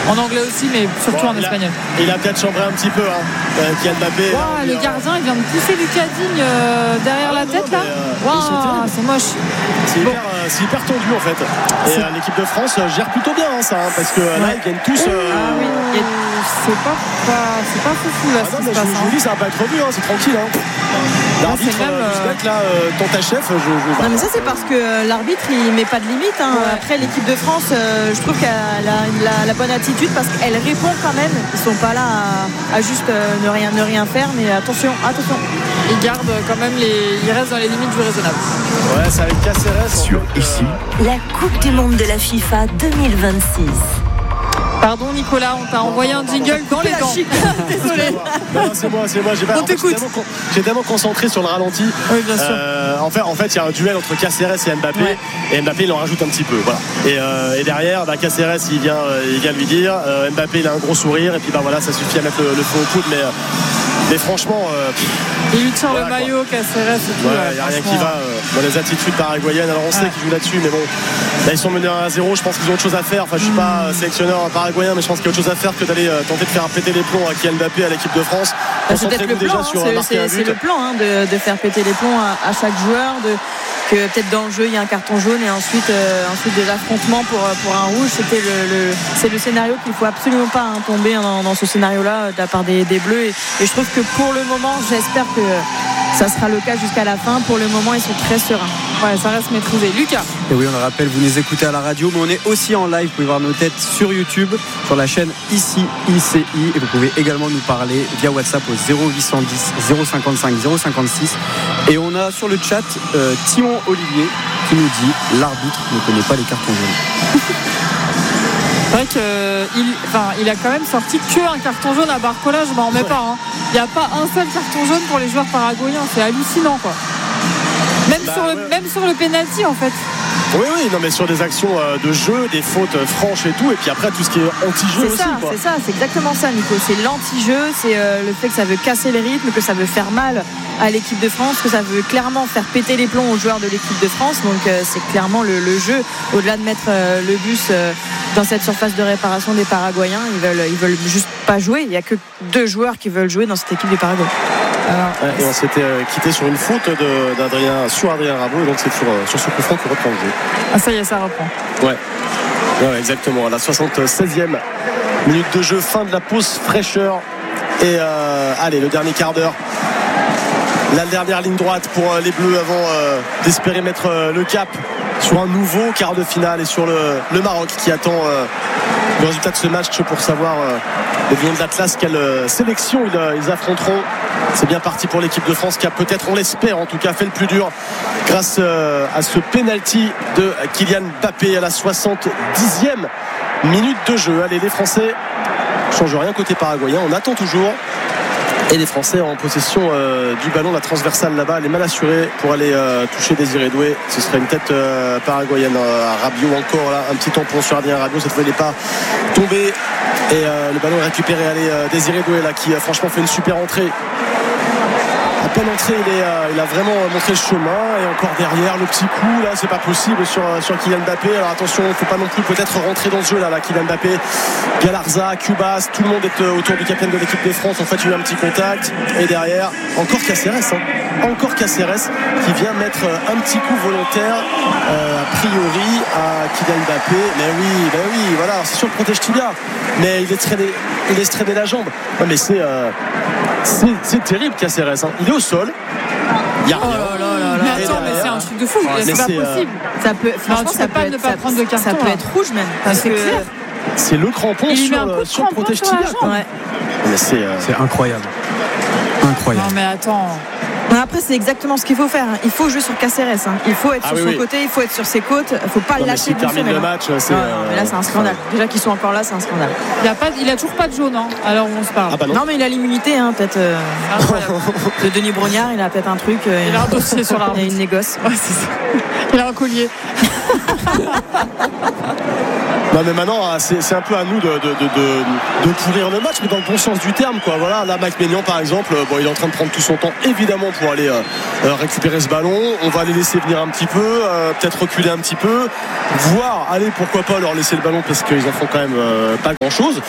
En anglais aussi, mais surtout en espagnol. Il a peut-être chambré un petit peu, Kylian Mbappé. Le gardien, il vient de pousser Lucas Digne derrière la tête là. C'est moche. C'est hyper tendu en fait. Et l'équipe de France gère plutôt bien ça, parce que là ils gagnent tous. C'est pas foufou là. Je vous dis, ça va pas être revu, c'est tranquille. L'arbitre, ton chef, non, mais ça c'est parce que l'arbitre il met pas de limite. Après l'équipe de France, je trouve qu'elle a la bonne attitude parce qu'elle répond quand même. Ils sont pas là à juste ne rien faire, mais attention. Ils gardent quand même ils restent dans les limites du raisonnable. Ouais, c'est avec Caceres sur ici. La Coupe du Monde de la FIFA 2026. Pardon Nicolas, on t'a envoyé un jingle dans les dents. Désolé. Non, c'est moi. On t'écoute. J'ai tellement concentré sur le rallenti. Oui, bien sûr. En fait, il y a un duel entre Caceres et Mbappé. Ouais. Et Mbappé, il en rajoute un petit peu. Voilà. Et derrière, Caceres, il vient lui dire. Mbappé, il a un gros sourire. Et puis, ça suffit à mettre le feu au coude. Mais franchement. Il lui tire le maillot, Caceres et tout. Il n'y a rien qui va dans les attitudes paraguayennes. Alors, on sait qu'ils jouent là-dessus. Mais bon, là, ils sont menés 1-0. Je pense qu'ils ont autre chose à faire. Enfin, je ne suis pas sélectionneur paraguayen, mais je pense qu'il y a autre chose à faire que d'aller tenter de faire péter les plombs à Kylian Mbappé à l'équipe de France. C'est peut-être le plan, c'est le plan de faire péter les plombs à chaque joueur, que peut-être dans le jeu il y a un carton jaune et ensuite des affrontements pour un rouge. C'est le scénario qu'il faut absolument pas tomber dans ce scénario-là de la part des Bleus. Et je trouve que pour le moment, j'espère que ça sera le cas jusqu'à la fin. Pour le moment, ils sont très sereins. Ouais, ça reste maîtrisé. Lucas. Et oui, on le rappelle, vous nous écoutez à la radio, mais on est aussi en live. Vous pouvez voir nos têtes sur YouTube, sur la chaîne ICI. Et vous pouvez également nous parler via WhatsApp au 0810 055 056. Et on a sur le chat Timon Olivier qui nous dit l'arbitre ne connaît pas les cartons jaunes. C'est vrai qu'il a quand même sorti qu'un carton jaune à Barcola, je m'en remets pas. Il n'y a pas un seul carton jaune pour les joueurs paraguayens, c'est hallucinant quoi. Même sur le penalty en fait. Oui, non mais sur des actions de jeu, des fautes franches et tout, et puis après tout ce qui est anti-jeu aussi. C'est exactement ça, Nico. C'est l'anti-jeu, c'est le fait que ça veut casser les rythmes, que ça veut faire mal à l'équipe de France, que ça veut clairement faire péter les plombs aux joueurs de l'équipe de France. Donc c'est clairement le jeu. Au-delà de mettre le bus dans cette surface de réparation des Paraguayens, ils veulent juste pas jouer. Il n'y a que 2 joueurs qui veulent jouer dans cette équipe du Paraguay. Et on s'était quitté sur une faute sur Adrien Rabault, et donc c'est sur ce coup franc qu'il reprend le jeu. Ah ça y est, ça reprend. Ouais, exactement. À la 76e minute de jeu, fin de la pause fraîcheur. Et allez, le dernier quart d'heure. La dernière ligne droite pour les Bleus avant d'espérer mettre le cap sur un nouveau quart de finale et sur le Maroc qui attend le résultat de ce match pour savoir les Lions de l'Atlas quelle sélection ils affronteront. C'est bien parti pour l'équipe de France qui a peut-être, on l'espère en tout cas, fait le plus dur grâce à ce penalty de Kylian Mbappé à la 70e minute de jeu. Allez, les Français ne changent rien côté paraguayen, on attend toujours. Et les Français en possession du ballon, la transversale là-bas, elle est mal assurée pour aller toucher Désiré Doué. Ce serait une tête paraguayenne à Rabiot encore là, un petit tampon sur Adrien Rabiot, cette fois il n'est pas tombé. Et le ballon est récupéré. Allez, Désiré Doué là qui franchement fait une super entrée. À peine entré, il a vraiment montré le chemin. Et encore derrière, le petit coup là, c'est pas possible sur Kylian Mbappé. Alors attention, il ne faut pas non plus peut-être rentrer dans ce jeu là, Kylian Mbappé, Galarza, Cubas, tout le monde est autour du capitaine de l'équipe de France. En fait, il y a eu un petit contact. Et derrière, encore Caceres, encore Caceres qui vient mettre un petit coup volontaire a priori à Kylian Mbappé. Mais oui, voilà, c'est sûr le protège tibia, mais il laisse traîner la jambe. Ouais, mais c'est terrible Caceres, il est au sol, il y a rien. Mais attends, mais c'est un truc de fou, c'est pas possible. Ça peut, franchement, ça peut être, prendre de carton, ça peut être rouge même, parce que clair. C'est le crampon sur le protège tibia. Mais c'est incroyable. Non mais attends. Après c'est exactement ce qu'il faut faire. Il faut jouer sur Caceres. Il faut être sur son côté, il faut être sur ses côtes. Il ne faut pas le lâcher. S'il termine le match, c'est. Non, mais là c'est un scandale. Déjà qu'ils sont encore là, c'est un scandale. Il a toujours pas de jaune, alors on se parle. Non mais il a l'immunité, peut-être. De Denis Brognard, il a peut-être un truc. Il a un dossier sur l'arbitre. Il a une négoce. Ouais, c'est ça. Il a un collier. Non mais maintenant c'est un peu à nous de pourrir le match, mais dans le bon sens du terme quoi. Voilà, là Mike Maignan par exemple, il est en train de prendre tout son temps évidemment pour aller récupérer ce ballon. On va les laisser venir un petit peu, peut-être reculer un petit peu, voire aller pourquoi pas leur laisser le ballon parce qu'ils en font quand même pas grand chose.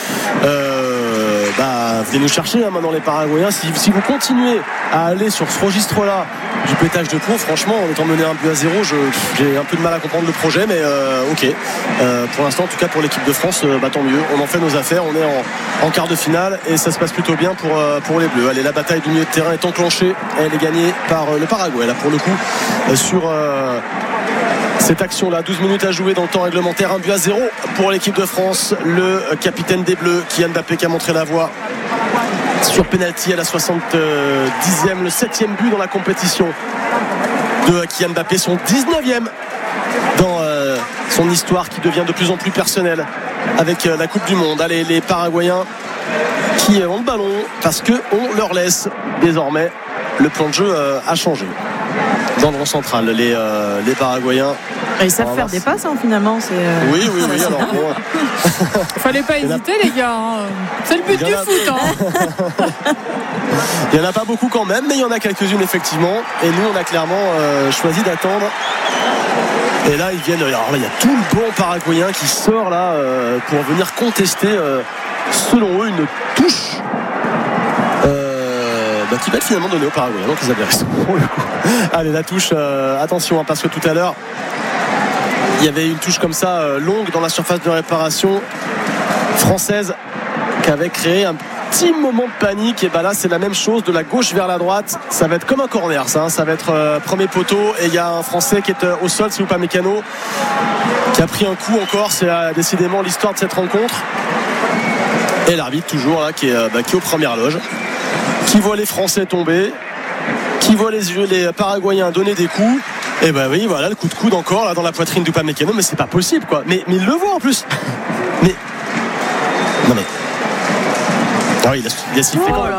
Venez nous chercher maintenant les Paraguayens. Si vous continuez à aller sur ce registre-là du pétage de plomb, franchement, en étant mené 1-0, j'ai un peu de mal à comprendre le projet, mais ok. Pour l'instant, en tout cas pour l'équipe de France, tant mieux. On en fait nos affaires, on est en quart de finale et ça se passe plutôt bien pour les Bleus. Allez, la bataille du milieu de terrain est enclenchée. Elle est gagnée par le Paraguay. Là, pour le coup, sur cette action-là, 12 minutes à jouer dans le temps réglementaire, 1-0 pour l'équipe de France. Le capitaine des Bleus, Kylian Mbappé, qui a montré la voie sur penalty à la 70e, le 7e but dans la compétition de Kylian Mbappé, son 19e dans son histoire qui devient de plus en plus personnelle avec la Coupe du Monde. Allez, les Paraguayens qui ont le ballon parce qu'on leur laisse désormais. Le plan de jeu a changé dans le rond central. Les Paraguayens, ils savent faire des passes finalement. Oui. Alors, bon. Fallait pas hésiter les gars. C'est le but du foot. Il n'y en a pas beaucoup quand même, mais il y en a quelques-unes effectivement. Et nous, on a clairement choisi d'attendre. Et là, ils viennent. Alors là, il y a tout le banc paraguayen qui sort là pour venir contester, selon eux, une touche. Qui va être finalement donnée aux Paraguayens. Donc ils avaient raison pour le coup. Allez, la touche, attention, parce que tout à l'heure il y avait une touche comme ça longue dans la surface de réparation française qui avait créé un petit moment de panique. Et là c'est la même chose, de la gauche vers la droite. Ça va être comme un corner ça va être premier poteau et il y a un Français qui est au sol, c'est Upamecano, qui a pris un coup encore. C'est décidément l'histoire de cette rencontre. Et l'arbitre toujours là qui est aux premières loges, qui voit les Français tomber, qui voit les Paraguayens donner des coups. Et oui, voilà le coup de coude encore là dans la poitrine d'Upamecano. Mais c'est pas possible quoi. Mais il le voit en plus. Mais non mais il a sifflé quand même.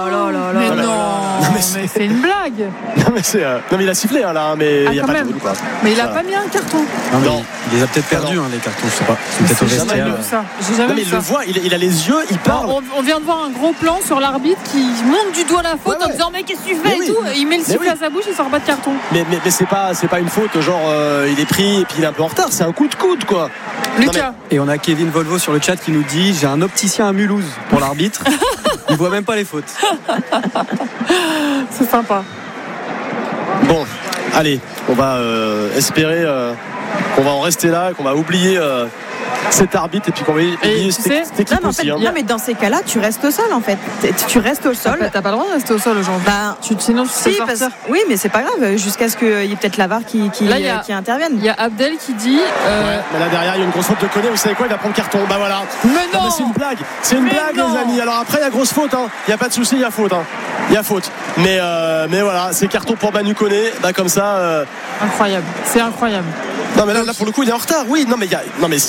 Mais c'est une blague. Non mais il a sifflé là, mais il n'y a pas de coup quoi. Mais il a pas mis un carton. Non. Il les a peut-être perdus les cartons, je sais pas. Peut-être au vestiaire. J'ai jamais vu il ça. le voit, il a les yeux, il parle. On vient de voir un gros plan sur l'arbitre qui monte du doigt la faute en disant mais qu'est-ce que tu fais et tout. Il met le sifflet à sa bouche, il sort pas de carton. Mais c'est pas une faute genre il est pris et puis il est un peu en retard. C'est un coup de coude quoi. Lucas. Et on a Kevin Volvo sur le chat qui nous dit: j'ai un opticien à Mulhouse pour l'arbitre. Il voit même pas les fautes. C'est sympa. Bon, allez, on va espérer qu'on va en rester là, qu'on va oublier cet arbitre et puis qu'on va oublier cette équipe aussi. Non, mais dans ces cas-là, tu restes au sol en fait. Tu restes au sol. T'as pas le droit de rester au sol aujourd'hui. Sinon, tu peux sortir. Oui, mais c'est pas grave. Jusqu'à ce qu'il y ait peut-être la VAR qui intervienne. Il y a Abdel qui dit. Mais là derrière, il y a une grosse faute de Koné. Vous savez quoi? Il va prendre carton. Voilà. Mais non. Mais c'est une blague. C'est une blague, les amis. Alors après, il y a grosse faute. Il y a pas de souci. Il y a faute. Il y a faute. Mais voilà, c'est carton pour Manu Koné. Comme ça. Incroyable. C'est incroyable. Non mais là pour le coup il est en retard. Oui, non mais il y a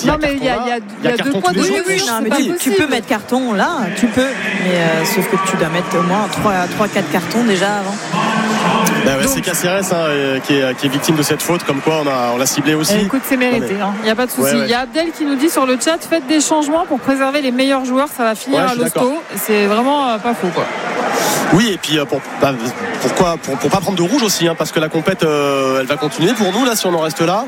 deux points de jeu. Tu peux mettre carton là, tu peux, mais sauf que tu dois mettre au moins 3-4 cartons déjà avant. C'est Caceres qui est victime de cette faute, comme quoi on l'a ciblé aussi. Écoute, c'est mérité, il n'y a pas de souci. Il y a Abdel qui nous dit sur le chat: faites des changements pour préserver les meilleurs joueurs, ça va finir à l'hosto. C'est vraiment pas faux quoi. Oui, et puis pour pas prendre de rouge aussi, parce que la compète elle va continuer pour nous là si on en reste là.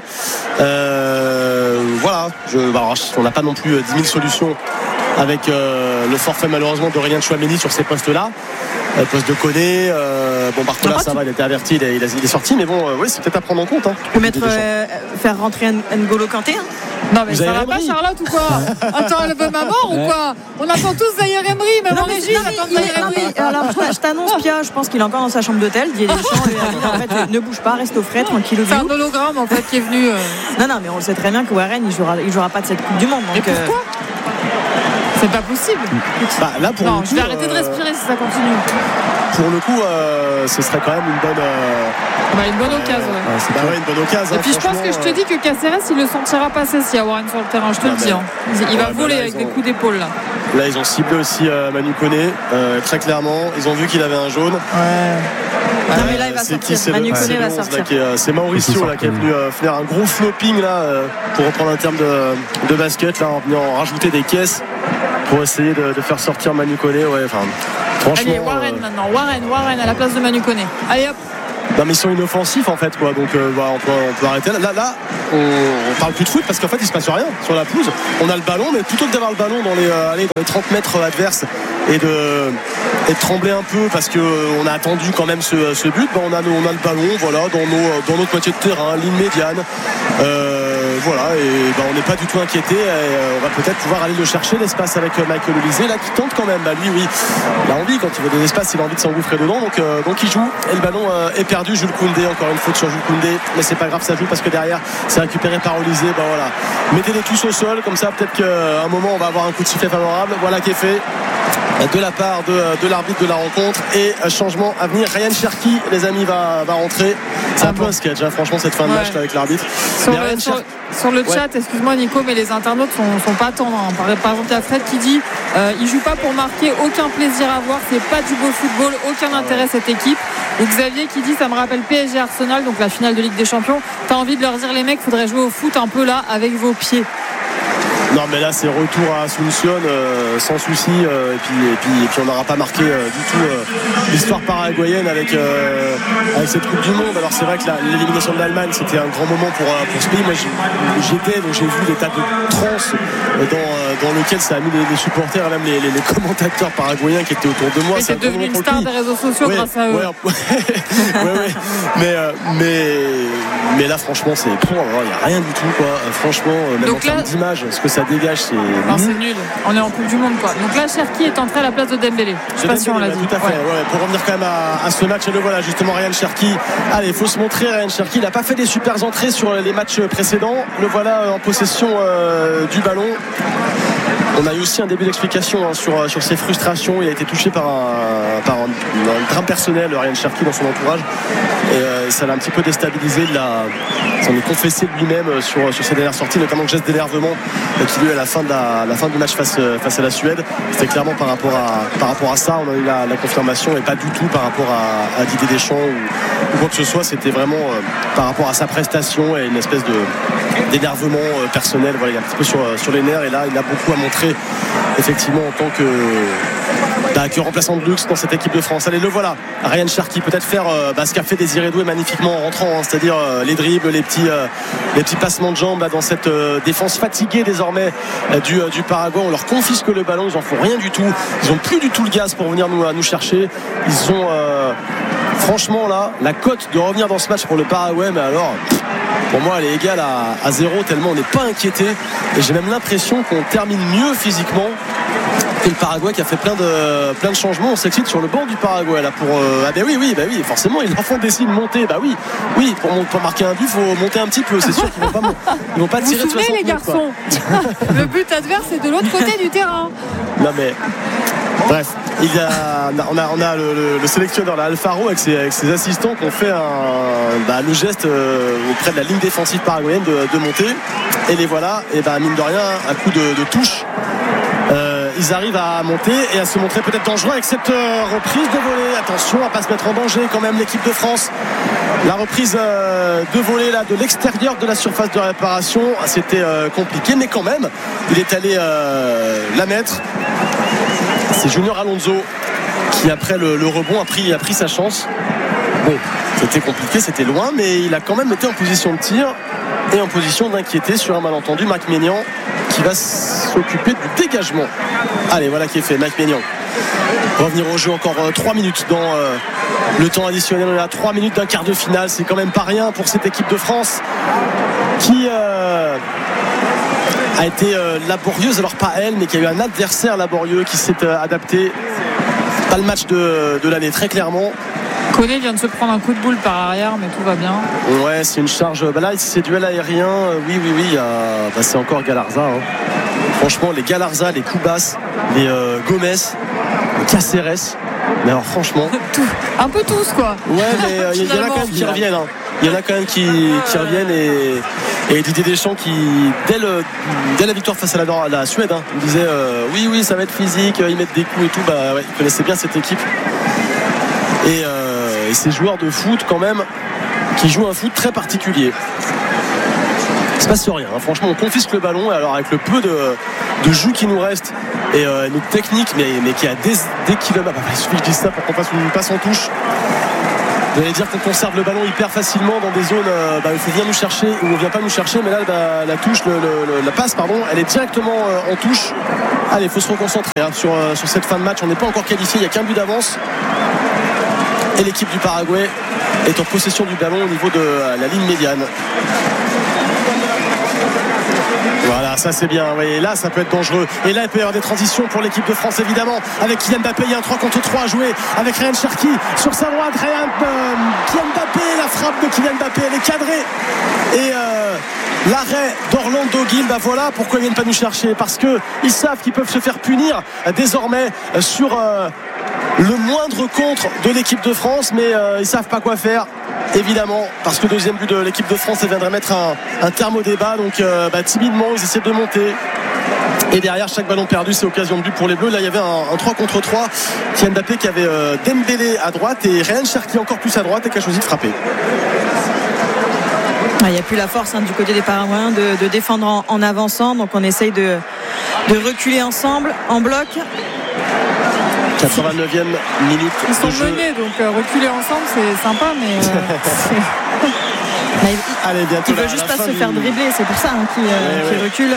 Voilà, on n'a pas non plus 10 000 solutions avec le forfait malheureusement d'Aurélien Tchouaméni sur ces postes là. Le poste de Koné, Barcola ça va, il a été averti, il est sorti, mais oui, c'est peut-être à prendre en compte. Tu peux faire rentrer N'Golo Kanté. Non mais ça va pas Charlotte ou quoi? Attends, elle veut ma mort ou quoi? On attend tous Zaïre Emery, même en régie attend Zaïre Emery. Alors je t'annonce Pia, je pense qu'il est encore dans sa chambre d'hôtel. Didier Deschamps lui a dit en fait ne bouge pas, reste au frais, tranquille. C'est un hologramme en fait qui est venu. Non mais on le sait très bien que Warren il jouera pas de cette Coupe du Monde. Et pourquoi? C'est pas possible. Là pour non, je vais arrêter de respirer si ça continue. Pour le coup, ce serait quand même une bonne. Une bonne occasion. Une bonne occasion. Et puis je pense que je te dis que Caceres il le sentira passer s'il y a Warren sur le terrain. Je te le dis. Il va voler avec des coups d'épaule là. Là ils ont ciblé aussi Manu Koné très clairement. Ils ont vu qu'il avait un jaune. Non mais là il va sortir. Manu Koné va sortir. C'est Mauricio là, qui est venu faire un gros flopping là, pour reprendre un terme de basket là, en venant rajouter des caisses pour essayer de faire sortir Manu Koné. Ouais, enfin, franchement. Allez, Warren maintenant. Warren à la place de Manu Koné. Allez hop. Non mais ils sont inoffensifs en fait quoi, donc on peut arrêter là on parle plus de foot parce qu'en fait il se passe rien sur la pelouse. On a le ballon, mais plutôt que d'avoir le ballon dans les 30 mètres adverses et de trembler un peu parce qu'on a attendu quand même ce but, on a le ballon voilà, dans notre moitié de terrain, ligne médiane, voilà, et on n'est pas du tout inquiété, et on va peut-être pouvoir aller le chercher l'espace avec Michael Olise là qui tente quand même, lui oui, il a envie, quand il veut de l'espace il a envie de s'engouffrer dedans, donc il joue et le ballon est perdu. Jules Koundé, encore une faute sur Jules Koundé, mais c'est pas grave, ça joue parce que derrière c'est récupéré par Olise. Voilà, mettez-les tous au sol, comme ça peut-être qu'à un moment on va avoir un coup de sifflet favorable. Voilà qui est fait de la part de l'arbitre de la rencontre, et changement à venir. Ryan Cherki, les amis, va rentrer. C'est un peu un sketch franchement cette fin de match là, avec l'arbitre. Sur le chat, excuse-moi Nico, mais les internautes sont pas tendres. Par exemple, il y a Fred qui dit il joue pas pour marquer, aucun plaisir à voir, c'est pas du beau football, aucun intérêt cette équipe. Et Xavier qui dit ça me rappelle PSG Arsenal, donc la finale de Ligue des Champions. T'as envie de leur dire les mecs, faudrait jouer au foot un peu là avec vos pieds. Non mais là c'est retour à Asunción sans souci, et puis on n'aura pas marqué du tout l'histoire paraguayenne avec cette Coupe du Monde. Alors c'est vrai que l'élimination de l'Allemagne c'était un grand moment pour ce pays. Moi j'étais, donc j'ai vu des tas de transes dans lequel ça a mis les supporters, même les commentateurs paraguayens qui étaient autour de moi. C'est devenu une star des réseaux sociaux grâce à eux. Mais là franchement c'est il n'y a rien du tout quoi. Franchement, même donc en termes d'image, ce que ça dégage c'est nul. On est en Coupe du Monde quoi. Donc là Cherki est entré à la place de Dembélé. Je sais pas si on l'a dit. Tout à fait. Ouais, pour revenir quand même à ce match, et le voilà justement Ryan Cherki. Allez, il faut se montrer. Ryan Cherki, il n'a pas fait des super entrées sur les matchs précédents. Le voilà en possession du ballon. On a eu aussi un début d'explication sur ses frustrations. Il a été touché par un drame personnel, Ryan Cherki, dans son entourage, et ça l'a un petit peu déstabilisé. Il s'en est confessé lui-même sur ses dernières sorties, notamment le geste d'énervement qu'il a eu à la fin du match face à la Suède. C'était clairement par rapport à ça. On a eu la confirmation, et pas du tout par rapport à Didier Deschamps ou quoi que ce soit. C'était vraiment par rapport à sa prestation et une espèce d'énervement personnel. Voilà, il est un petit peu sur les nerfs, et là il a beaucoup à montrer effectivement en tant que remplaçant de luxe dans cette équipe de France. Allez, le voilà, Ryan Cherki, peut-être faire ce qu'a fait Désiré Doué magnifiquement en rentrant, c'est-à-dire les dribbles, les petits passements de jambes là, dans cette défense fatiguée désormais du Paraguay. On leur confisque le ballon, ils en font rien du tout, ils ont plus du tout le gaz pour venir nous chercher. Ils ont franchement là la cote de revenir dans ce match pour le Paraguay, mais alors pour moi elle est égale à 0, tellement on n'est pas inquiété, et j'ai même l'impression qu'on termine mieux physiquement que le Paraguay, qui a fait plein de changements. On s'excite sur le banc du Paraguay là pour oui, forcément ils leur font des signes monter. Oui, pour marquer un but il faut monter un petit peu, c'est sûr qu'ils vont pas tirer de 60 les garçons. Le but adverse est de l'autre côté du terrain. Non mais bref, on a le sélectionneur là, Alfaro, avec ses assistants, qui ont fait le geste auprès de la ligne défensive paraguayenne de monter, et les voilà, et mine de rien un coup de touche, ils arrivent à monter et à se montrer peut-être dangereux avec cette reprise de volée. Attention à ne pas se mettre en danger quand même l'équipe de France. La reprise de volée là, de l'extérieur de la surface de réparation, c'était compliqué, mais quand même il est allé la mettre. C'est Junior Alonso qui, après le rebond, a pris sa chance. Bon, c'était compliqué, c'était loin, mais il a quand même été en position de tir et en position d'inquiéter sur un malentendu. Marc Maignan qui va s'occuper du dégagement. Allez, voilà qui est fait. Marc Maignan revenir au jeu, encore 3 minutes dans le temps additionnel. On est à 3 minutes d'un quart de finale, c'est quand même pas rien pour cette équipe de France qui a été laborieuse, alors pas elle, mais qui a eu un adversaire laborieux qui s'est adapté. Pas le match de l'année, très clairement. Koné vient de se prendre un coup de boule par l'arrière, mais tout va bien. Ouais, c'est une charge. Là, c'est duel aérien. Oui. C'est encore Galarza. Franchement, les Galarza, les Koubas, les Gomez, les Caceres. Mais alors, franchement. Un peu tous, quoi. Ouais, mais il y en a quand même qui reviennent. Il y en a quand même qui reviennent, et Didier Deschamps qui, dès la victoire face à la Suède, il disait oui, ça va être physique, ils mettent des coups et tout. Il connaissait bien cette équipe. ces joueurs de foot quand même qui jouent un foot très particulier. Il se passe rien, hein. Franchement on confisque le ballon et alors avec le peu de jus qui nous reste et notre technique mais qui a des kilomètres, il suffit que je dise ça pour qu'on fasse une passe en touche. J'allais dire qu'on conserve le ballon hyper facilement dans des zones où il faut venir nous chercher ou on ne vient pas nous chercher, mais là la touche, la passe pardon, elle est directement en touche. Allez, il faut se reconcentrer hein, sur cette fin de match. On n'est pas encore qualifié, il n'y a qu'un but d'avance et l'équipe du Paraguay est en possession du ballon au niveau de la ligne médiane. Voilà, ça c'est bien, oui. Et là ça peut être dangereux. Et là il peut y avoir des transitions pour l'équipe de France évidemment. Avec Kylian Mbappé, il y a un 3 contre 3 à jouer avec Ryan Cherki sur sa droite. Kylian Mbappé, la frappe de Kylian Mbappé, elle est cadrée. Et l'arrêt d'Orlando Gil, voilà pourquoi ils ne viennent pas nous chercher. Parce qu'ils savent qu'ils peuvent se faire punir désormais sur le moindre contre de l'équipe de France, mais ils ne savent pas quoi faire. Évidemment, parce que le deuxième but de l'équipe de France, ça viendrait mettre un terme au débat. Donc timidement, ils essaient de monter. Et derrière, chaque ballon perdu, c'est occasion de but pour les Bleus. Là, il y avait un 3 contre 3. Kylian Mbappé qui avait Dembélé à droite et Ryan Cherki encore plus à droite et qui a choisi de frapper. Il n'y a plus la force du côté des Paraguayens de défendre en avançant. Donc on essaye de reculer ensemble, en bloc. 89e minute. Ils sont menés, donc reculer ensemble, c'est sympa, mais allez, bientôt il ne veut juste pas se faire dribbler, c'est pour ça qu'il recule.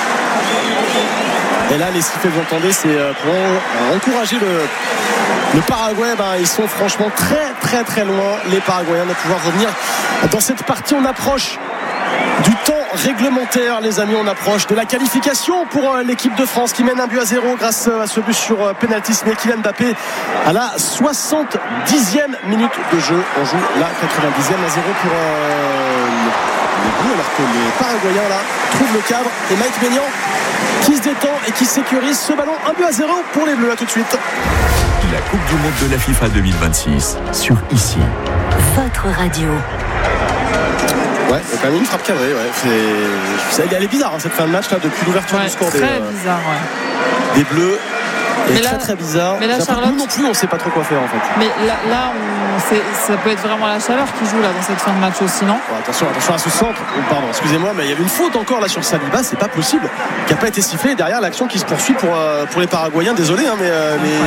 Et là, les sifflets que vous entendez, c'est pour encourager le Paraguay. Ils sont franchement très très très loin, les Paraguayens, de pouvoir revenir dans cette partie. On approche du temps réglementaire, les amis, on approche de la qualification pour l'équipe de France qui mène 1-0 grâce à ce but sur penalty signé Kylian Mbappé à la 70e minute de jeu. On joue la 90e 1-0 pour les Bleus, alors que les Paraguayens là trouvent le cadre et Mike Maignan qui se détend et qui sécurise ce ballon. 1-0 pour les Bleus. À tout de suite. La Coupe du Monde de la FIFA 2026 sur ici. Votre radio. Ouais, il y a quand même une frappe cadrée. Ouais. Elle est bizarre cette fin de match là, depuis l'ouverture du score très bizarre, des Bleus. Elle est là, très bizarre. Mais là, Charlotte, nous non plus, on ne sait pas trop quoi faire en fait. Mais là ça peut être vraiment la chaleur qui joue là dans cette fin de match aussi, non? Attention à ce centre. Pardon, excusez-moi, mais il y avait une faute encore là sur Saliba. C'est pas possible. Qui n'a pas été sifflé. Derrière l'action qui se poursuit pour les Paraguayens. Désolé, hein, mais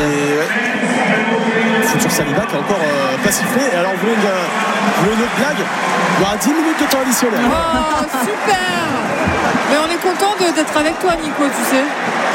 faute sur Saliba qui est encore pas sifflé. Et alors vous voulez une autre blague? Il y aura 10 minutes de temps additionnel. Oh, super! Mais on est content d'être avec toi, Nico, tu sais.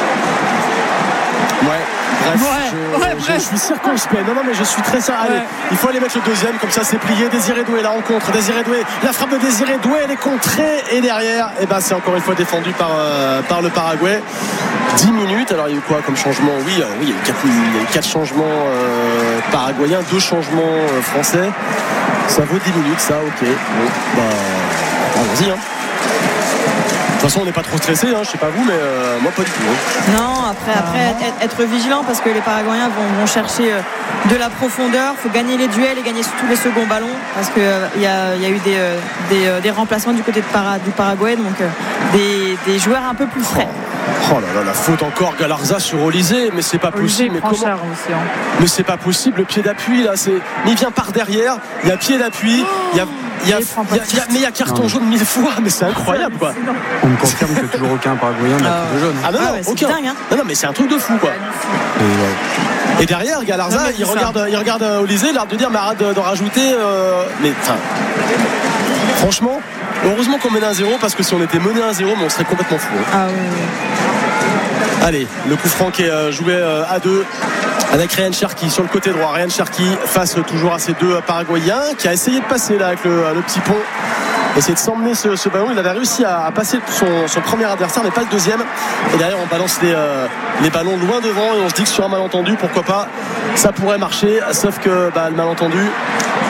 Bref, je suis circonspect. Non, mais je suis très sérieux. Allez, il faut aller mettre le deuxième, comme ça c'est plié. Désiré Doué, la rencontre. Désiré Doué, la frappe de Désiré Doué, elle est contrée. Et derrière, c'est encore une fois défendu par le Paraguay. 10 minutes. Alors il y a eu quoi comme changement? Oui, il y a eu 4 changements paraguayens, 2 changements français. Ça vaut 10 minutes, ça, ok. Bon, allons-y, hein. De toute façon, on n'est pas trop stressé, je sais pas vous, mais moi pas du tout. Non, après être vigilant parce que les Paraguayens vont chercher de la profondeur. Il faut gagner les duels et gagner surtout les seconds ballons parce qu'il y a eu des remplacements du côté du Paraguay, donc des joueurs un peu plus frais. Oh là là, la faute encore Galarza sur Olysée, mais c'est pas possible. Mais comment aussi, hein. Mais c'est pas possible, le pied d'appui là, mais il vient par derrière, il y a pied d'appui, mais il y a carton jaune 1000 fois, mais c'est incroyable quoi. On me confirme qu'il n'y a toujours aucun Paraguayen de jaune. Ah non, aucun. Dingue, hein. Non, mais c'est un truc de fou quoi. Et derrière Galarza, il regarde Olysée, l'air de dire mais arrête d'en rajouter. Mais franchement, heureusement qu'on mène 1-0 parce que si on était mené 1-0, mais on serait complètement fou. Ah oui. Allez, le coup franc qui est joué à 2 avec Ryan Cherki sur le côté droit. Ryan Cherki face toujours à ces deux Paraguayens qui a essayé de passer là avec le petit pont, essayer de s'emmener ce ballon. Il avait réussi à passer son premier adversaire mais pas le deuxième. Et derrière on balance les ballons loin devant et on se dit que sur un malentendu, pourquoi pas, ça pourrait marcher. Sauf que le malentendu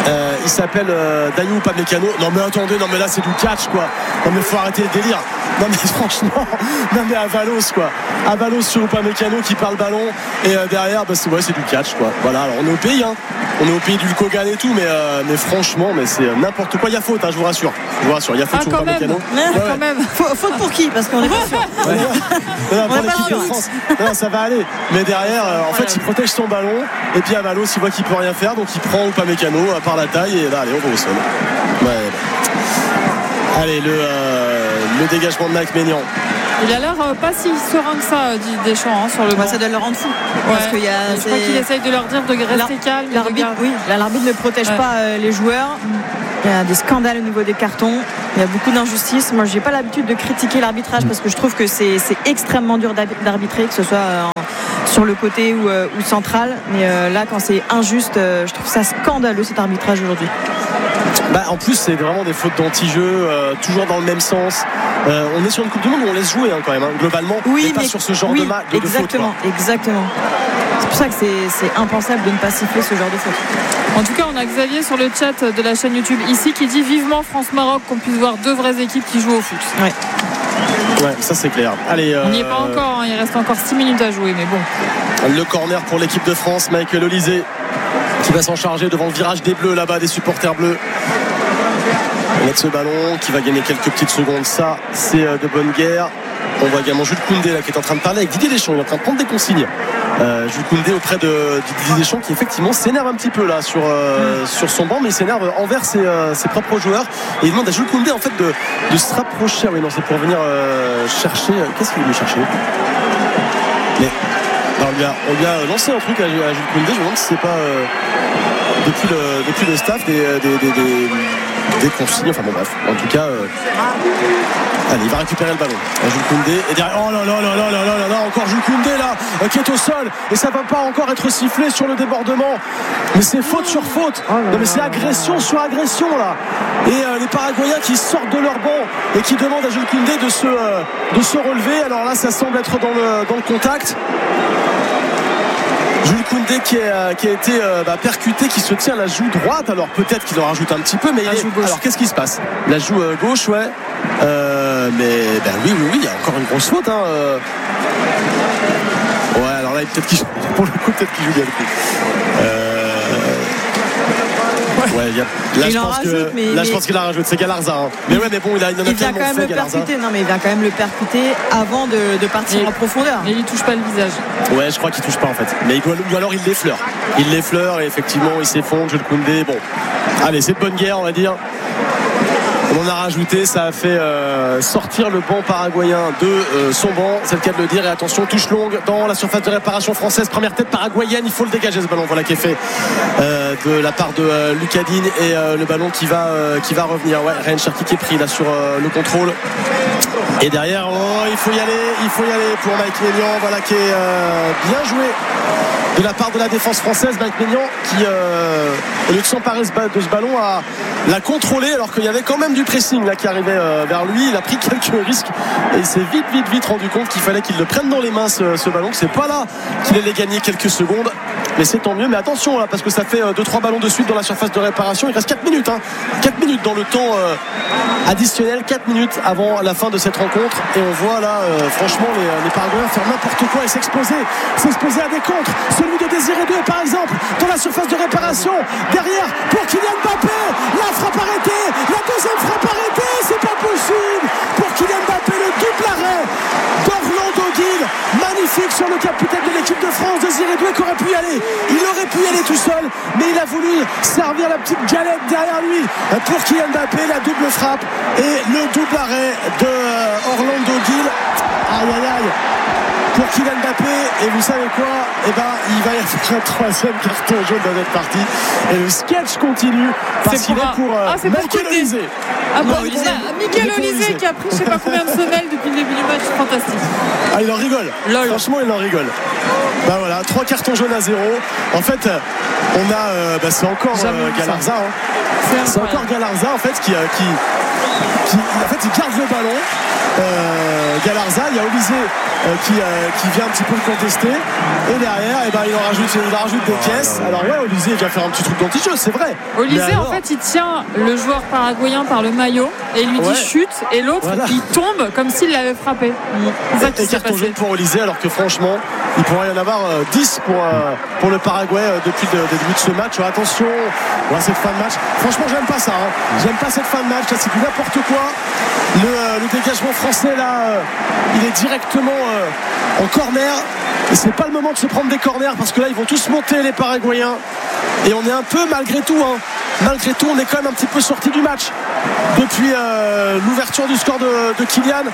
Il s'appelle Dayou Upamecano. Non mais attendez, non mais là c'est du catch quoi. Non mais faut arrêter le délire. Non mais franchement, non mais Avalos quoi. Avalos sur Upamecano qui perd le ballon et derrière c'est du catch quoi. Voilà, alors on est au pays hein. On est au pays du Kogan et tout, mais franchement, mais c'est n'importe quoi. Il y a faute, hein, je vous rassure. Il y a faute sur Upamecano. Quand même. Faute pour qui? Parce qu'on est pas sûr. Pour l'équipe de France. Non, ça va aller. Mais derrière, en fait, il protège son ballon et puis Avalos, il voit qu'il peut rien faire, donc il prend Upamecano par la taille et là, allez, on va au sol. Ouais. Allez, le dégagement de Mike Maignan. Il a l'air pas si serein que ça, Deschamps, hein, sur le banc. Ça doit le rendre fou. Ouais. Parce qu'il y a, je crois qu'il essaye de leur dire de rester calme. L'arbitre ne protège pas les joueurs. Il y a des scandales au niveau des cartons. Il y a beaucoup d'injustices. Moi, je n'ai pas l'habitude de critiquer l'arbitrage parce que je trouve que c'est extrêmement dur d'arbitrer, que ce soit sur le côté ou central. Mais là, quand c'est injuste, je trouve ça scandaleux cet arbitrage aujourd'hui. En plus, c'est vraiment des fautes d'anti-jeu, toujours dans le même sens. On est sur une Coupe du Monde où on laisse jouer hein, quand même, hein, globalement. Oui, mais pas sur ce genre de faute. Exactement. C'est pour ça que c'est impensable de ne pas siffler ce genre de faute. En tout cas, on a Xavier sur le chat de la chaîne YouTube ici qui dit vivement France-Maroc qu'on puisse voir deux vraies équipes qui jouent au foot. Ouais, ça c'est clair. Allez, on n'y est pas encore, hein, il reste encore 6 minutes à jouer, mais bon. Le corner pour l'équipe de France, Michael Olysée qui va s'en charger devant le virage des Bleus là-bas, des supporters bleus. On met ce ballon qui va gagner quelques petites secondes. Ça, c'est de bonne guerre. On voit également Jules Koundé là, qui est en train de parler avec Didier Deschamps. Il est en train de prendre des consignes. Jules Koundé auprès de Didier Deschamps qui effectivement s'énerve un petit peu là sur son banc, mais il s'énerve envers ses propres joueurs. Et il demande à Jules Koundé en fait de se rapprocher. Oui, non, c'est pour venir chercher. Qu'est-ce qu'il veut chercher? Mais on lui a lancé un truc à Jules Koundé. Je me demande si c'est pas depuis le staff des consignes. Enfin bon bref. En tout cas, allez, il va récupérer le ballon. Jules Koundé et derrière. Oh là là, encore Jules Koundé là qui est au sol et ça va pas encore être sifflé sur le débordement. Mais c'est faute sur faute. Non mais c'est agression sur agression là. Et les Paraguayens qui sortent de leur banc et qui demandent à Jules Koundé de se relever. Alors là, ça semble être dans le contact. Jules Koundé qui a été percuté, qui se tient la joue droite. Alors peut-être qu'il en rajoute un petit peu, mais alors qu'est-ce qui se passe? La joue gauche, ouais. Mais oui, il y a encore une grosse faute. Hein. Ouais, alors là, peut-être qu'il pour le coup, peut-être qu'il joue bien le coup. Ouais, je pense qu'il a rajouté. C'est Galarza. Hein. Mais ouais, mais bon, il en a tellement fait, Galarza. Non, mais il vient quand même le percuter avant de partir en profondeur. Mais il touche pas le visage. Ouais, je crois qu'il touche pas en fait. Mais ou alors il l'effleure. Il l'effleure et effectivement, il s'effondre. Jules Koundé. Bon, allez, c'est de bonne guerre, on va dire. On en a rajouté, ça a fait sortir le banc paraguayen de son banc, c'est le cas de le dire. Et attention, touche longue dans la surface de réparation française, première tête paraguayenne, il faut le dégager ce ballon, voilà qui est fait de la part de Lucadine et le ballon qui va revenir. Ouais, Ryan Cherki qui est pris là sur le contrôle. Et derrière, il faut y aller pour Mike Maignan, voilà qui est bien joué de la part de la défense française. Mike Maignan qui au lieu de s'emparer de ce ballon l'a contrôlé alors qu'il y avait quand même du pressing là qui arrivait vers lui. Il a pris quelques risques et il s'est vite rendu compte qu'il fallait qu'il le prenne dans les mains ce ballon, que c'est pas là qu'il allait gagner quelques secondes, mais c'est tant mieux. Mais attention là, parce que ça fait 2-3 ballons de suite dans la surface de réparation. Il reste 4 minutes 4 minutes dans le temps additionnel, 4 minutes avant la fin de cette rencontre. Et on voit là franchement les Paraguayens faire n'importe quoi et s'exposer à des contres. Celui de Désiré Doué par exemple dans la surface de réparation, derrière pour Kylian Mbappé, la frappe arrêtée, la deuxième frappe arrêtée, c'est pas possible pour Kylian Mbappé, le double arrêt d'Orlando Gil, magnifique sur le capitaine de l'équipe de France. Désiré Doué qui aurait pu y aller, il aurait pu y aller tout seul, mais il a voulu servir la petite galette derrière lui pour Kylian Mbappé, la double frappe et le double arrêt de Orlando Gil. Aïe pour Kylian Mbappé, et vous savez quoi, il va y avoir un troisième carton jaune dans notre partie et le sketch continue parce qu'il est pour Michael Olysée. Michael Olysée qui a pris je sais pas combien de semelles depuis le début du match, fantastique. Il en rigole. Franchement il en rigole. Voilà, 3 cartons jaunes à 0. En fait on a c'est encore Galarza. C'est encore Galarza en fait qui en fait, il garde le ballon. Galarza, il y a Olysée qui vient un petit peu le contester, et derrière il en rajoute des caisses. Alors Olysée vient faire un petit truc d'anti-jeu, c'est vrai. Olysée en fait il tient le joueur paraguayen par le maillot et il lui dit chute, et l'autre il tombe comme s'il l'avait frappé. C'est ça qui s'est passé pour Olysée, alors que franchement il pourrait y en avoir 10 pour le Paraguay depuis le début de ce match. Attention, cette fin de match, franchement j'aime pas ça, j'aime pas cette fin de match, là c'est du n'importe quoi. Le dégagement français là, il est directement en corner, et c'est pas le moment de se prendre des corners, parce que là ils vont tous monter, les Paraguayens, et on est un peu malgré tout on est quand même un petit peu sorti du match depuis l'ouverture du score de Kylian.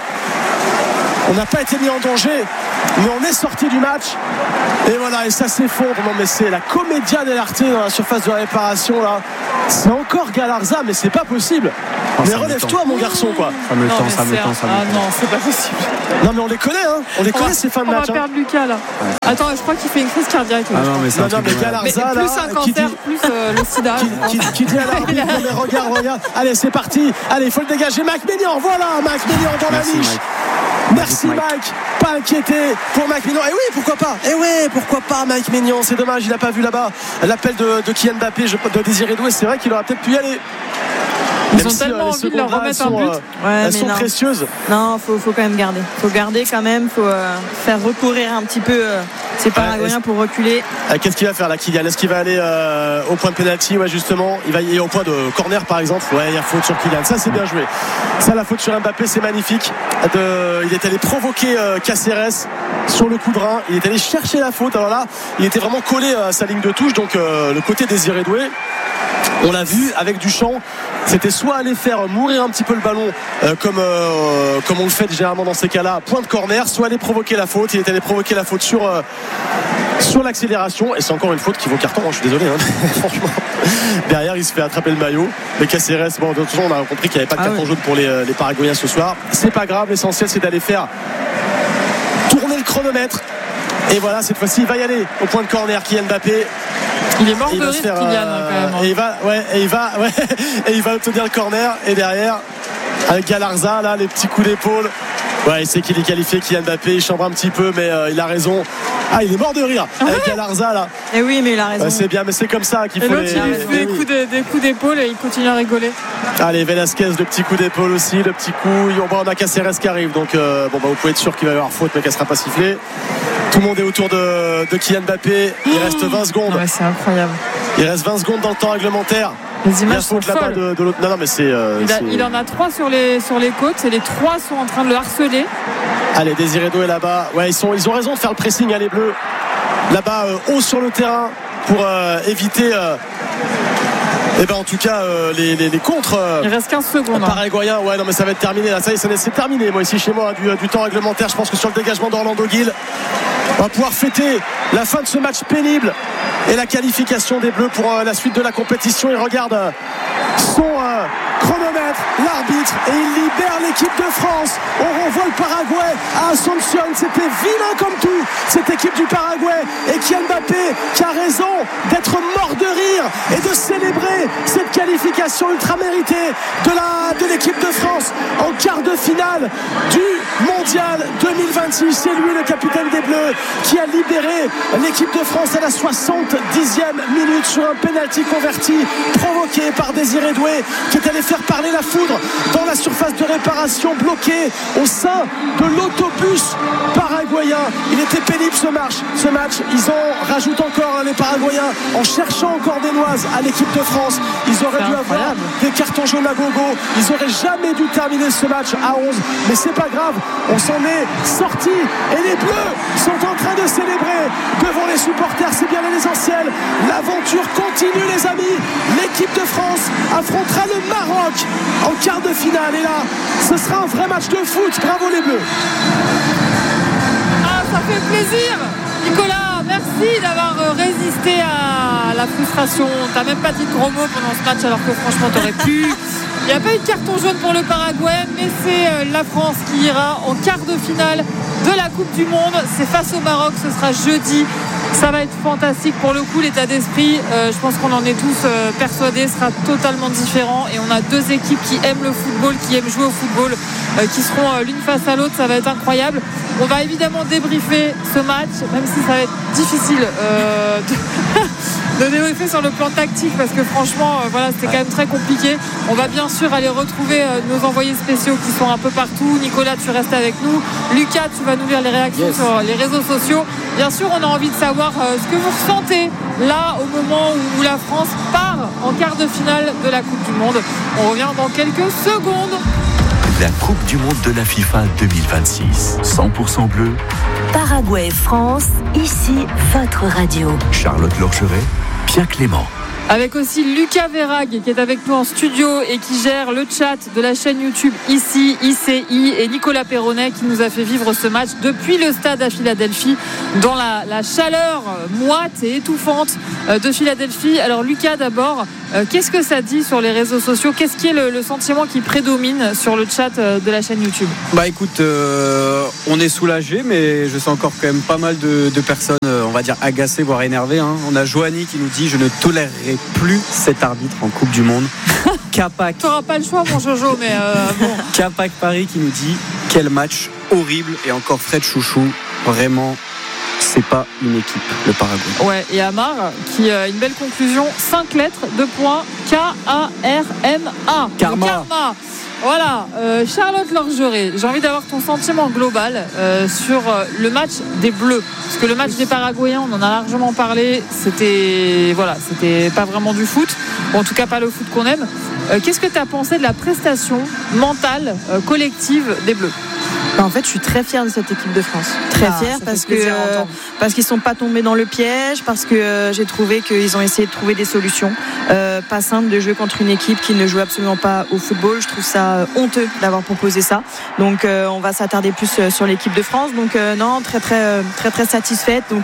On n'a pas été mis en danger, mais on est sorti du match, et voilà, et ça s'effondre. Non mais c'est la commedia dell'arte dans la surface de réparation là. C'est encore Galarza, mais c'est pas possible. Mais relève-toi mon garçon quoi. Ça me tend. Ah non, c'est pas possible. Non mais on les connaît, ces fins de match. On va perdre Lucas là. Attends, je crois qu'il fait une crise cardiaque. Ah non mais c'est Galarza là, plus un cancer, plus le sida. Qui dit à l'arbitre, mais regarde. Allez, c'est parti. Allez, il faut le dégager. Mac Maignan, voilà, Mac Maignan dans la niche. Merci Mike, pas inquiété pour Mike Maignan. Et oui, pourquoi pas Mike Maignan. C'est dommage, il n'a pas vu là-bas l'appel de Kylian Mbappé, de Désiré Doué. C'est vrai qu'il aurait peut-être pu y aller. Ils ont tellement envie de leur remettre un but. Elles sont précieuses. Non, faut quand même garder. Faut garder quand même. Faut faire recourir un petit peu ces Paraguayens pour reculer. Qu'est-ce qu'il va faire là, Kylian? Est-ce qu'il va aller au point de pénalty? Ouais, justement. Il va y aller au point de corner, par exemple. Ouais, il y a faute sur Kylian. Ça, c'est bien joué. Ça, la faute sur Mbappé, c'est magnifique. Il est allé provoquer Cáceres sur le coup de rein. Il est allé chercher la faute. Alors là, il était vraiment collé à sa ligne de touche. Donc, le côté Désiré Doué, on l'a vu avec Duchamp, c'était soit aller faire mourir un petit peu le ballon comme on le fait généralement dans ces cas-là, point de corner, soit aller provoquer la faute. Il est allé provoquer la faute sur l'accélération, et c'est encore une faute qui vaut carton, je suis désolé franchement. Derrière il se fait attraper le maillot, mais Cáceres, bon, de toute façon on a compris qu'il n'y avait pas de carton jaune pour les Paraguayens ce soir. C'est pas grave, l'essentiel c'est d'aller faire tourner le chronomètre. Et voilà, cette fois-ci il va y aller au point de corner, Kylian Mbappé. Il est mort de rire, Kylian, quand même. Et il va obtenir le corner, et derrière avec Galarza là, les petits coups d'épaule. Ouais, il sait qu'il est qualifié, Kylian Mbappé, il chambre un petit peu, mais il a raison. Ah, il est mort de rire avec Galarza là. Et oui, mais il a raison. Ouais, c'est bien, mais c'est comme ça qu'il faut. Et l'autre, il lui fait des coups d'épaule et il continue à rigoler. Allez, Velasquez, le petit coup d'épaule aussi, le petit coup. On a Cáceres qui arrive, donc vous pouvez être sûr qu'il va y avoir faute, mais qu'elle sera pas sifflée. Tout le monde est autour de Kylian Mbappé. Il reste 20 secondes. Ouais, c'est incroyable. Il reste 20 secondes dans le temps réglementaire. Les images sont folles. De l'autre. Non, mais c'est. Il en a 3 sur les côtes, et les 3 sont en train de le harceler. Allez, Désiré Doué là-bas. Ouais, ils ont raison de faire le pressing, les Bleus. Là-bas, haut sur le terrain, pour éviter. En tout cas, les contres. Il reste 15 secondes. Paraguayens, ouais, non, mais ça va être terminé là. Ça y est, c'est terminé. Moi, ici chez moi, du temps réglementaire. Je pense que sur le dégagement d'Orlando Gil, on va pouvoir fêter la fin de ce match pénible et la qualification des Bleus pour la suite de la compétition. Il regarde son chronomètre, l'arbitre, et il libère l'équipe de France. On renvoie le Paraguay à Asunción. C'était vilain comme tout, cette équipe du Paraguay, et Kylian Mbappé qui a raison d'être mort de rire et de célébrer cette qualification ultra méritée de l'équipe de France en quart de finale du Mondial 2026. C'est lui, le capitaine des Bleus, qui a libéré l'équipe de France à la 70e minute sur un penalty converti provoqué par Désiré Doué, qui est allé faire parler la foudre dans la surface de réparation, bloqué au sein de l'autobus paraguayen. Il était pénible ce match. Ils en rajoutent encore, les Paraguayens, en cherchant encore des noises à l'équipe de France. Ils auraient dû avoir des cartons jaunes à gogo. Ils auraient jamais dû terminer ce match à 11, mais c'est pas grave, on s'en est sorti, et les Bleus sont en train de célébrer devant les supporters. C'est bien l'essentiel. L'aventure continue, les amis. L'équipe de France affrontera le Maroc en quart de finale, et là ce sera un vrai match de foot. Bravo les Bleus. Ah, ça fait plaisir, Nicolas, merci d'avoir résisté à la frustration. T'as même pas dit de gros mots pendant ce match, alors que franchement t'aurais pu. Il n'y a pas eu de carton jaune pour le Paraguay, mais c'est la France qui ira en quart de finale de la Coupe du Monde. C'est face au Maroc, ce sera jeudi Ça va être fantastique pour le coup, l'état d'esprit. Je pense qu'on en est tous persuadés, sera totalement différent. Et on a deux équipes qui aiment le football, qui aiment jouer au football, qui seront l'une face à l'autre. Ça va être incroyable. On va évidemment débriefer ce match, même si ça va être difficile de débriefer sur le plan tactique, parce que franchement, c'était quand même très compliqué. On va bien sûr aller retrouver nos envoyés spéciaux qui sont un peu partout. Nicolas, tu restes avec nous. Lucas, tu vas nous lire les réactions sur les réseaux sociaux. Bien sûr, on a envie de savoir ce que vous ressentez là au moment où la France part en quart de finale de la Coupe du Monde. On revient dans quelques secondes. La Coupe du Monde de la FIFA 2026. 100% bleu. Paraguay-France, ici votre radio. Charlotte Lorgeret, Pierre Clément. Avec aussi Lucas Verhaeghe qui est avec nous en studio et qui gère le chat de la chaîne YouTube ici, ICI, et Nicolas Perronnet qui nous a fait vivre ce match depuis le stade à Philadelphie dans la chaleur moite et étouffante de Philadelphie. Alors Lucas, d'abord, qu'est-ce que ça dit sur les réseaux sociaux? Qu'est-ce qui est le sentiment qui prédomine sur le chat de la chaîne YouTube? Écoute, on est soulagé, mais je sens encore quand même pas mal de personnes, on va dire agacées, voire énervées, hein. On a Joanie qui nous dit: je ne tolérerai plus cet arbitre en Coupe du Monde. Capac. Tu n'auras pas le choix, mon Jojo, mais bon. Capac Paris qui nous dit: quel match horrible. Et encore Fred Chouchou, vraiment, c'est pas une équipe, le Paraguay. Ouais, et Amar qui a une belle conclusion: 5 lettres, 2 points, K-A-R-M-A. Karma. Voilà, Charlotte Lorgeret, j'ai envie d'avoir ton sentiment global sur le match des Bleus. Parce que le match des Paraguayens, on en a largement parlé, c'était pas vraiment du foot, ou en tout cas pas le foot qu'on aime. Qu'est-ce que tu as pensé de la prestation mentale collective des Bleus? En fait, je suis très fière de cette équipe de France. Très fière parce qu'ils sont pas tombés dans le piège, parce que j'ai trouvé qu'ils ont essayé de trouver des solutions. Pas simple de jouer contre une équipe qui ne joue absolument pas au football. Je trouve ça honteux d'avoir proposé ça. Donc, on va s'attarder plus sur l'équipe de France. Donc, non, très satisfaite. Donc,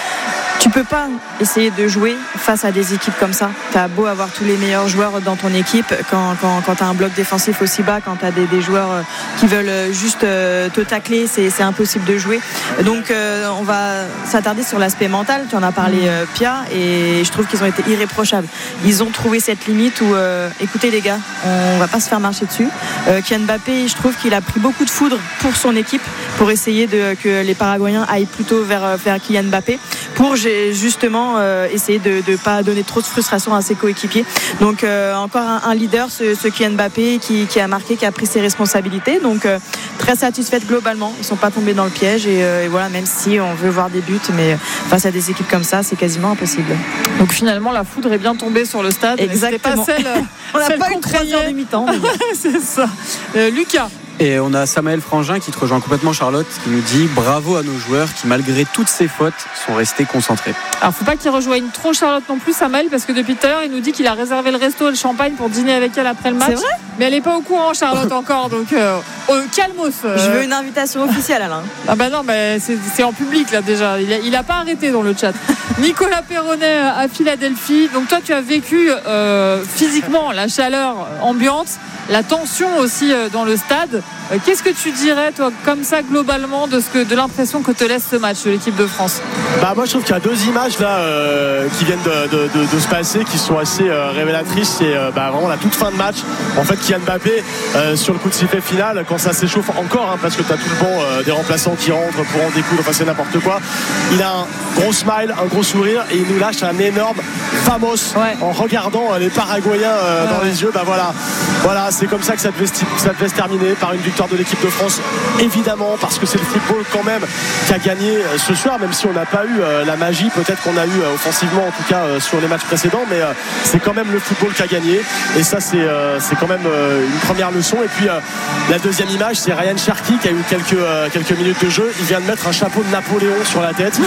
tu peux pas essayer de jouer face à des équipes comme ça. Tu as beau avoir tous les meilleurs joueurs dans ton équipe, quand tu as un bloc défensif aussi bas, quand tu as des joueurs qui veulent juste te tacler, c'est impossible de jouer. Donc on va s'attarder sur l'aspect mental. Tu en as parlé, Pia, et je trouve qu'ils ont été irréprochables. Ils ont trouvé cette limite où, écoutez les gars, on va pas se faire marcher dessus. Kylian Mbappé, je trouve qu'il a pris beaucoup de foudre pour son équipe, pour essayer que les Paraguayens aillent plutôt vers Kylian Mbappé, pour justement essayer de ne pas donner trop de frustration à ses coéquipiers. Donc encore un leader, ce Kylian Mbappé qui a marqué, qui a pris ses responsabilités. Donc très satisfaite globalement. Ils ne sont pas tombés dans le piège et voilà, même si on veut voir des buts, mais face à des équipes comme ça, c'est quasiment impossible. Donc finalement, la foudre est bien tombée sur le stade. Exactement. C'était pas celle on n'a pas eu 3 heures de mi-temps. C'est ça. Lucas. Et on a Samuel Frangin qui te rejoint complètement, Charlotte, qui nous dit: bravo à nos joueurs qui, malgré toutes ces fautes, sont restés concentrés. Alors faut pas qu'il rejoigne trop Charlotte non plus, Samuel, parce que depuis tout à l'heure il nous dit qu'il a réservé le resto et le champagne pour dîner avec elle après le match. C'est vrai? Mais elle est pas au courant, Charlotte, encore, donc calmos. Je veux une invitation officielle, Alain. Ah bah non, mais c'est en public là déjà. Il a pas arrêté dans le chat. Nicolas Perronnet à Philadelphie. Donc toi tu as vécu physiquement la chaleur ambiante, la tension aussi dans le stade. Qu'est-ce que tu dirais toi comme ça globalement de l'impression que te laisse ce match de l'équipe de France? Moi je trouve qu'il y a 2 images là qui viennent de se passer, qui sont assez révélatrices. C'est vraiment la toute fin de match. En fait, Kylian Mbappé sur le coup de sifflet final, quand ça s'échauffe encore, parce que tu as tout le banc des remplaçants qui rentrent pour en découdre, c'est n'importe quoi. Il a un gros smile, un gros sourire, et il nous lâche un énorme famos en regardant les Paraguayens dans les yeux. Voilà, c'est comme ça que ça devait se terminer, par une victoire de l'équipe de France, évidemment, parce que c'est le football quand même qui a gagné ce soir, même si on n'a pas eu la magie peut-être qu'on a eu offensivement, en tout cas sur les matchs précédents, mais c'est quand même le football qui a gagné, et ça c'est quand même une première leçon. Et puis la deuxième image, c'est Ryan Cherki qui a eu quelques minutes de jeu. Il vient de mettre un chapeau de Napoléon sur la tête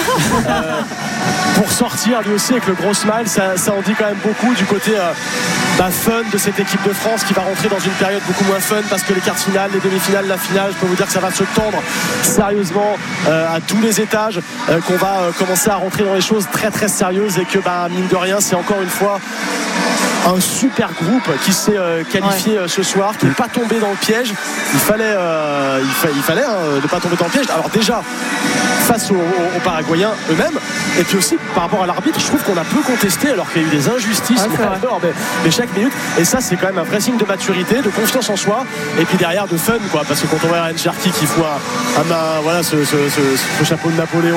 pour sortir lui aussi avec le gros smile. Ça en dit quand même beaucoup du côté fun de cette équipe de France, qui va rentrer dans une période beaucoup moins fun, parce que les quarts de finale, les demi-finales, la finale, je peux vous dire que ça va se tendre sérieusement à tous les étages, qu'on va commencer à rentrer dans les choses très très sérieuses, et que mine de rien, c'est encore une fois un super groupe qui s'est qualifié ce soir, qui n'est pas tombé dans le piège. Il fallait ne pas tomber dans le piège. Alors déjà face aux Paraguayens eux-mêmes, et puis aussi par rapport à l'arbitre, je trouve qu'on a peu contesté alors qu'il y a eu des injustices mais chaque minute, et ça c'est quand même un vrai signe de maturité, de confiance en soi, et puis derrière de fun, quoi, parce que quand on voit Ryan Cherki qui fout ce chapeau de Napoléon,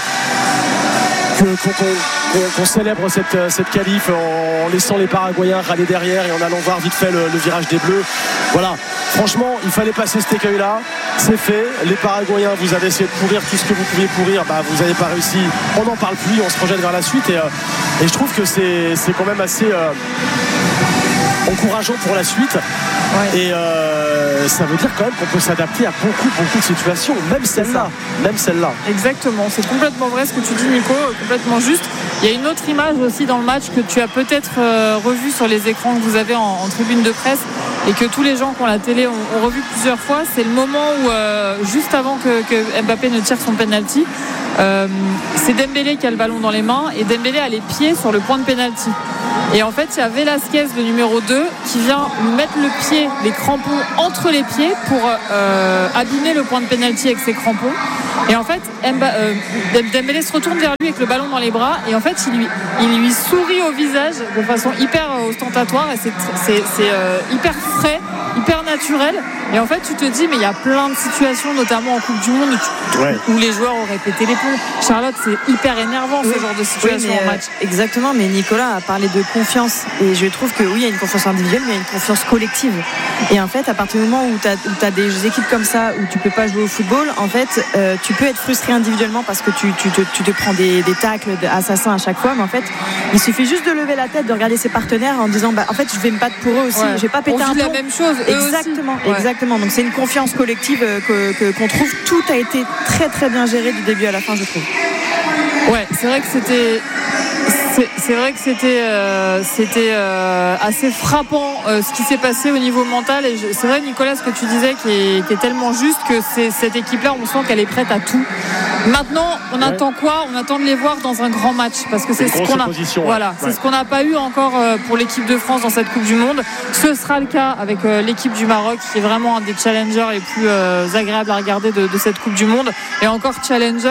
qu'on célèbre cette qualif en laissant les Paraguayens râler derrière et en allant voir vite fait le virage des Bleus. Voilà, franchement il fallait passer cet écueil là, c'est fait. Les Paraguayens, vous avez essayé de pourrir tout ce que vous pouviez pourrir, vous n'avez pas réussi, on n'en parle plus, on se projette vers la suite, et je trouve que c'est quand même assez encourageant pour la suite. Et ça veut dire quand même qu'on peut s'adapter à beaucoup de situations, même celle-là. Exactement, c'est complètement vrai ce que tu dis, Nico, complètement juste. Il y a une autre image aussi dans le match que tu as peut-être revue sur les écrans que vous avez en tribune de presse, et que tous les gens qui ont la télé ont revu plusieurs fois. C'est le moment où juste avant que Mbappé ne tire son penalty, c'est Dembélé qui a le ballon dans les mains, et Dembélé a les pieds sur le point de penalty. Et en fait, il y a Velasquez, le numéro 2, qui vient lui mettre les crampons entre les pieds pour abîmer le point de pénalty avec ses crampons. Et en fait, Dembélé se retourne vers lui avec le ballon dans les bras, et en fait, il lui sourit au visage de façon hyper ostentatoire, et c'est hyper frais, hyper naturel. Et en fait, tu te dis, mais il y a plein de situations, notamment en Coupe du Monde, où les joueurs auraient pété les plombs. Charlotte, c'est hyper énervant ce genre de situation en match. Exactement, mais Nicolas a parlé de confiance, et je trouve que oui, il y a une confiance individuelle, mais il y a une confiance collective. Et en fait, à partir du moment où tu as des équipes comme ça, où tu peux pas jouer au football, en fait, tu peux être frustré individuellement parce que tu te prends des tacles assassins à chaque fois, mais en fait, il suffit juste de lever la tête, de regarder ses partenaires en disant, en fait, je vais me battre pour eux aussi, je vais pas péter un plomb. La même chose. Exactement. Donc c'est une confiance collective qu'on trouve. Tout a été très très bien géré du début à la fin, je trouve. Ouais, c'est vrai que c'était assez frappant ce qui s'est passé au niveau mental, et c'est vrai, Nicolas, ce que tu disais qui est tellement juste, que cette équipe-là, on sent qu'elle est prête à tout. Maintenant, on attend quoi ? On attend de les voir dans un grand match, parce que c'est ce qu'on a. C'est ce qu'on n'a pas eu encore pour l'équipe de France dans cette Coupe du Monde. Ce sera le cas avec l'équipe du Maroc, qui est vraiment un des challengers les plus agréables à regarder de cette Coupe du Monde. Et encore challenger,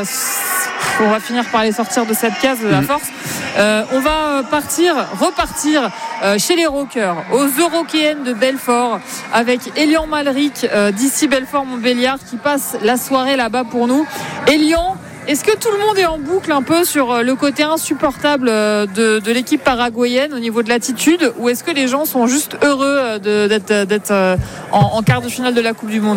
on va finir par les sortir de cette case à force. On va repartir chez les Rockers, aux Eurokéennes de Belfort, avec Elian Malric d'ici Belfort-Montbéliard, qui passe la soirée là-bas pour nous. Elian, est-ce que tout le monde est en boucle un peu sur le côté insupportable de l'équipe paraguayenne au niveau de l'attitude, ou est-ce que les gens sont juste heureux d'être en quart de finale de la Coupe du Monde ?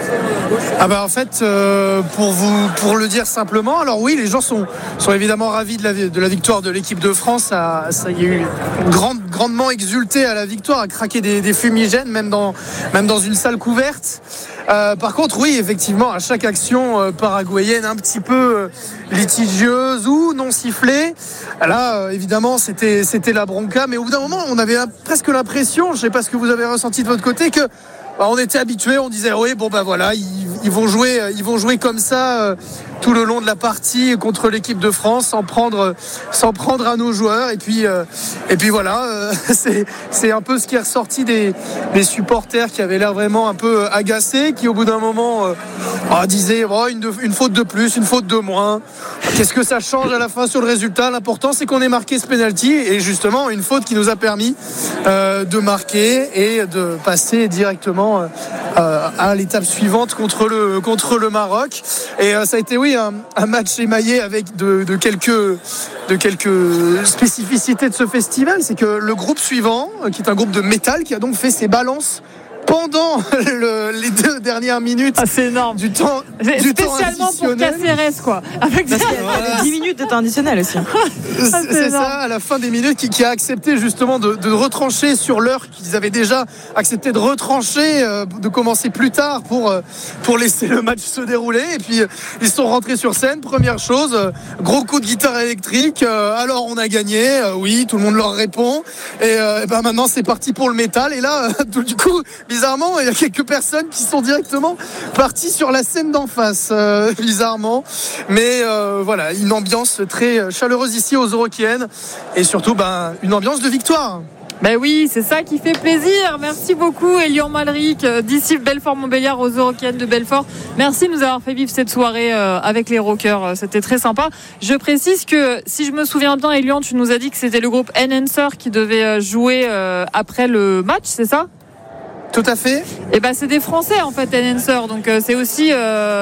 En fait, pour le dire simplement, alors oui, les gens sont évidemment ravis de la victoire de l'équipe de France. Ça y a eu grandement exulté à la victoire, à craquer des fumigènes, même dans une salle couverte. Par contre, oui, effectivement, à chaque action paraguayenne un petit peu litigieuse ou non sifflée, là, évidemment, c'était la bronca. Mais au bout d'un moment, on avait presque l'impression, je ne sais pas ce que vous avez ressenti de votre côté, que on était habitués, on disait oui, voilà, ils vont jouer comme ça tout le long de la partie contre l'équipe de France, sans prendre à nos joueurs, et puis voilà, c'est un peu ce qui est ressorti des supporters, qui avaient l'air vraiment un peu agacés, qui au bout d'un moment disaient une faute de plus, une faute de moins, qu'est-ce que ça change à la fin sur le résultat? L'important, c'est qu'on ait marqué ce penalty, et justement une faute qui nous a permis de marquer et de passer directement à l'étape suivante contre le Maroc. Et ça a été un match émaillé avec de quelques spécificités de ce festival. C'est que le groupe suivant, qui est un groupe de métal, qui a donc fait ses balances pendant les 2 dernières minutes, c'est énorme. du temps spécialement pour Caceres, quoi, avec 10 minutes de temps additionnel aussi. C'est ça, à la fin des minutes, qui a accepté justement de retrancher sur l'heure qu'ils avaient déjà accepté de retrancher, de commencer plus tard pour laisser le match se dérouler. Et puis ils sont rentrés sur scène. Première chose, gros coup de guitare électrique. Alors on a gagné, oui, tout le monde leur répond. Et maintenant c'est parti pour le métal. Et là, du coup, bizarrement, il y a quelques personnes qui sont directement parties sur la scène d'en face, bizarrement. Mais voilà, une ambiance très chaleureuse ici aux Eurokéennes, et surtout une ambiance de victoire. Ben oui, c'est ça qui fait plaisir. Merci beaucoup, Elian Malric, d'ici Belfort-Montbéliard aux Eurokéennes de Belfort. Merci de nous avoir fait vivre cette soirée avec les Rockers. C'était très sympa. Je précise que, si je me souviens bien, Elian, tu nous as dit que c'était le groupe Enhancer qui devait jouer après le match, c'est ça ? Tout à fait. Et ben c'est des Français en fait, Enhancer. Donc c'est aussi c'est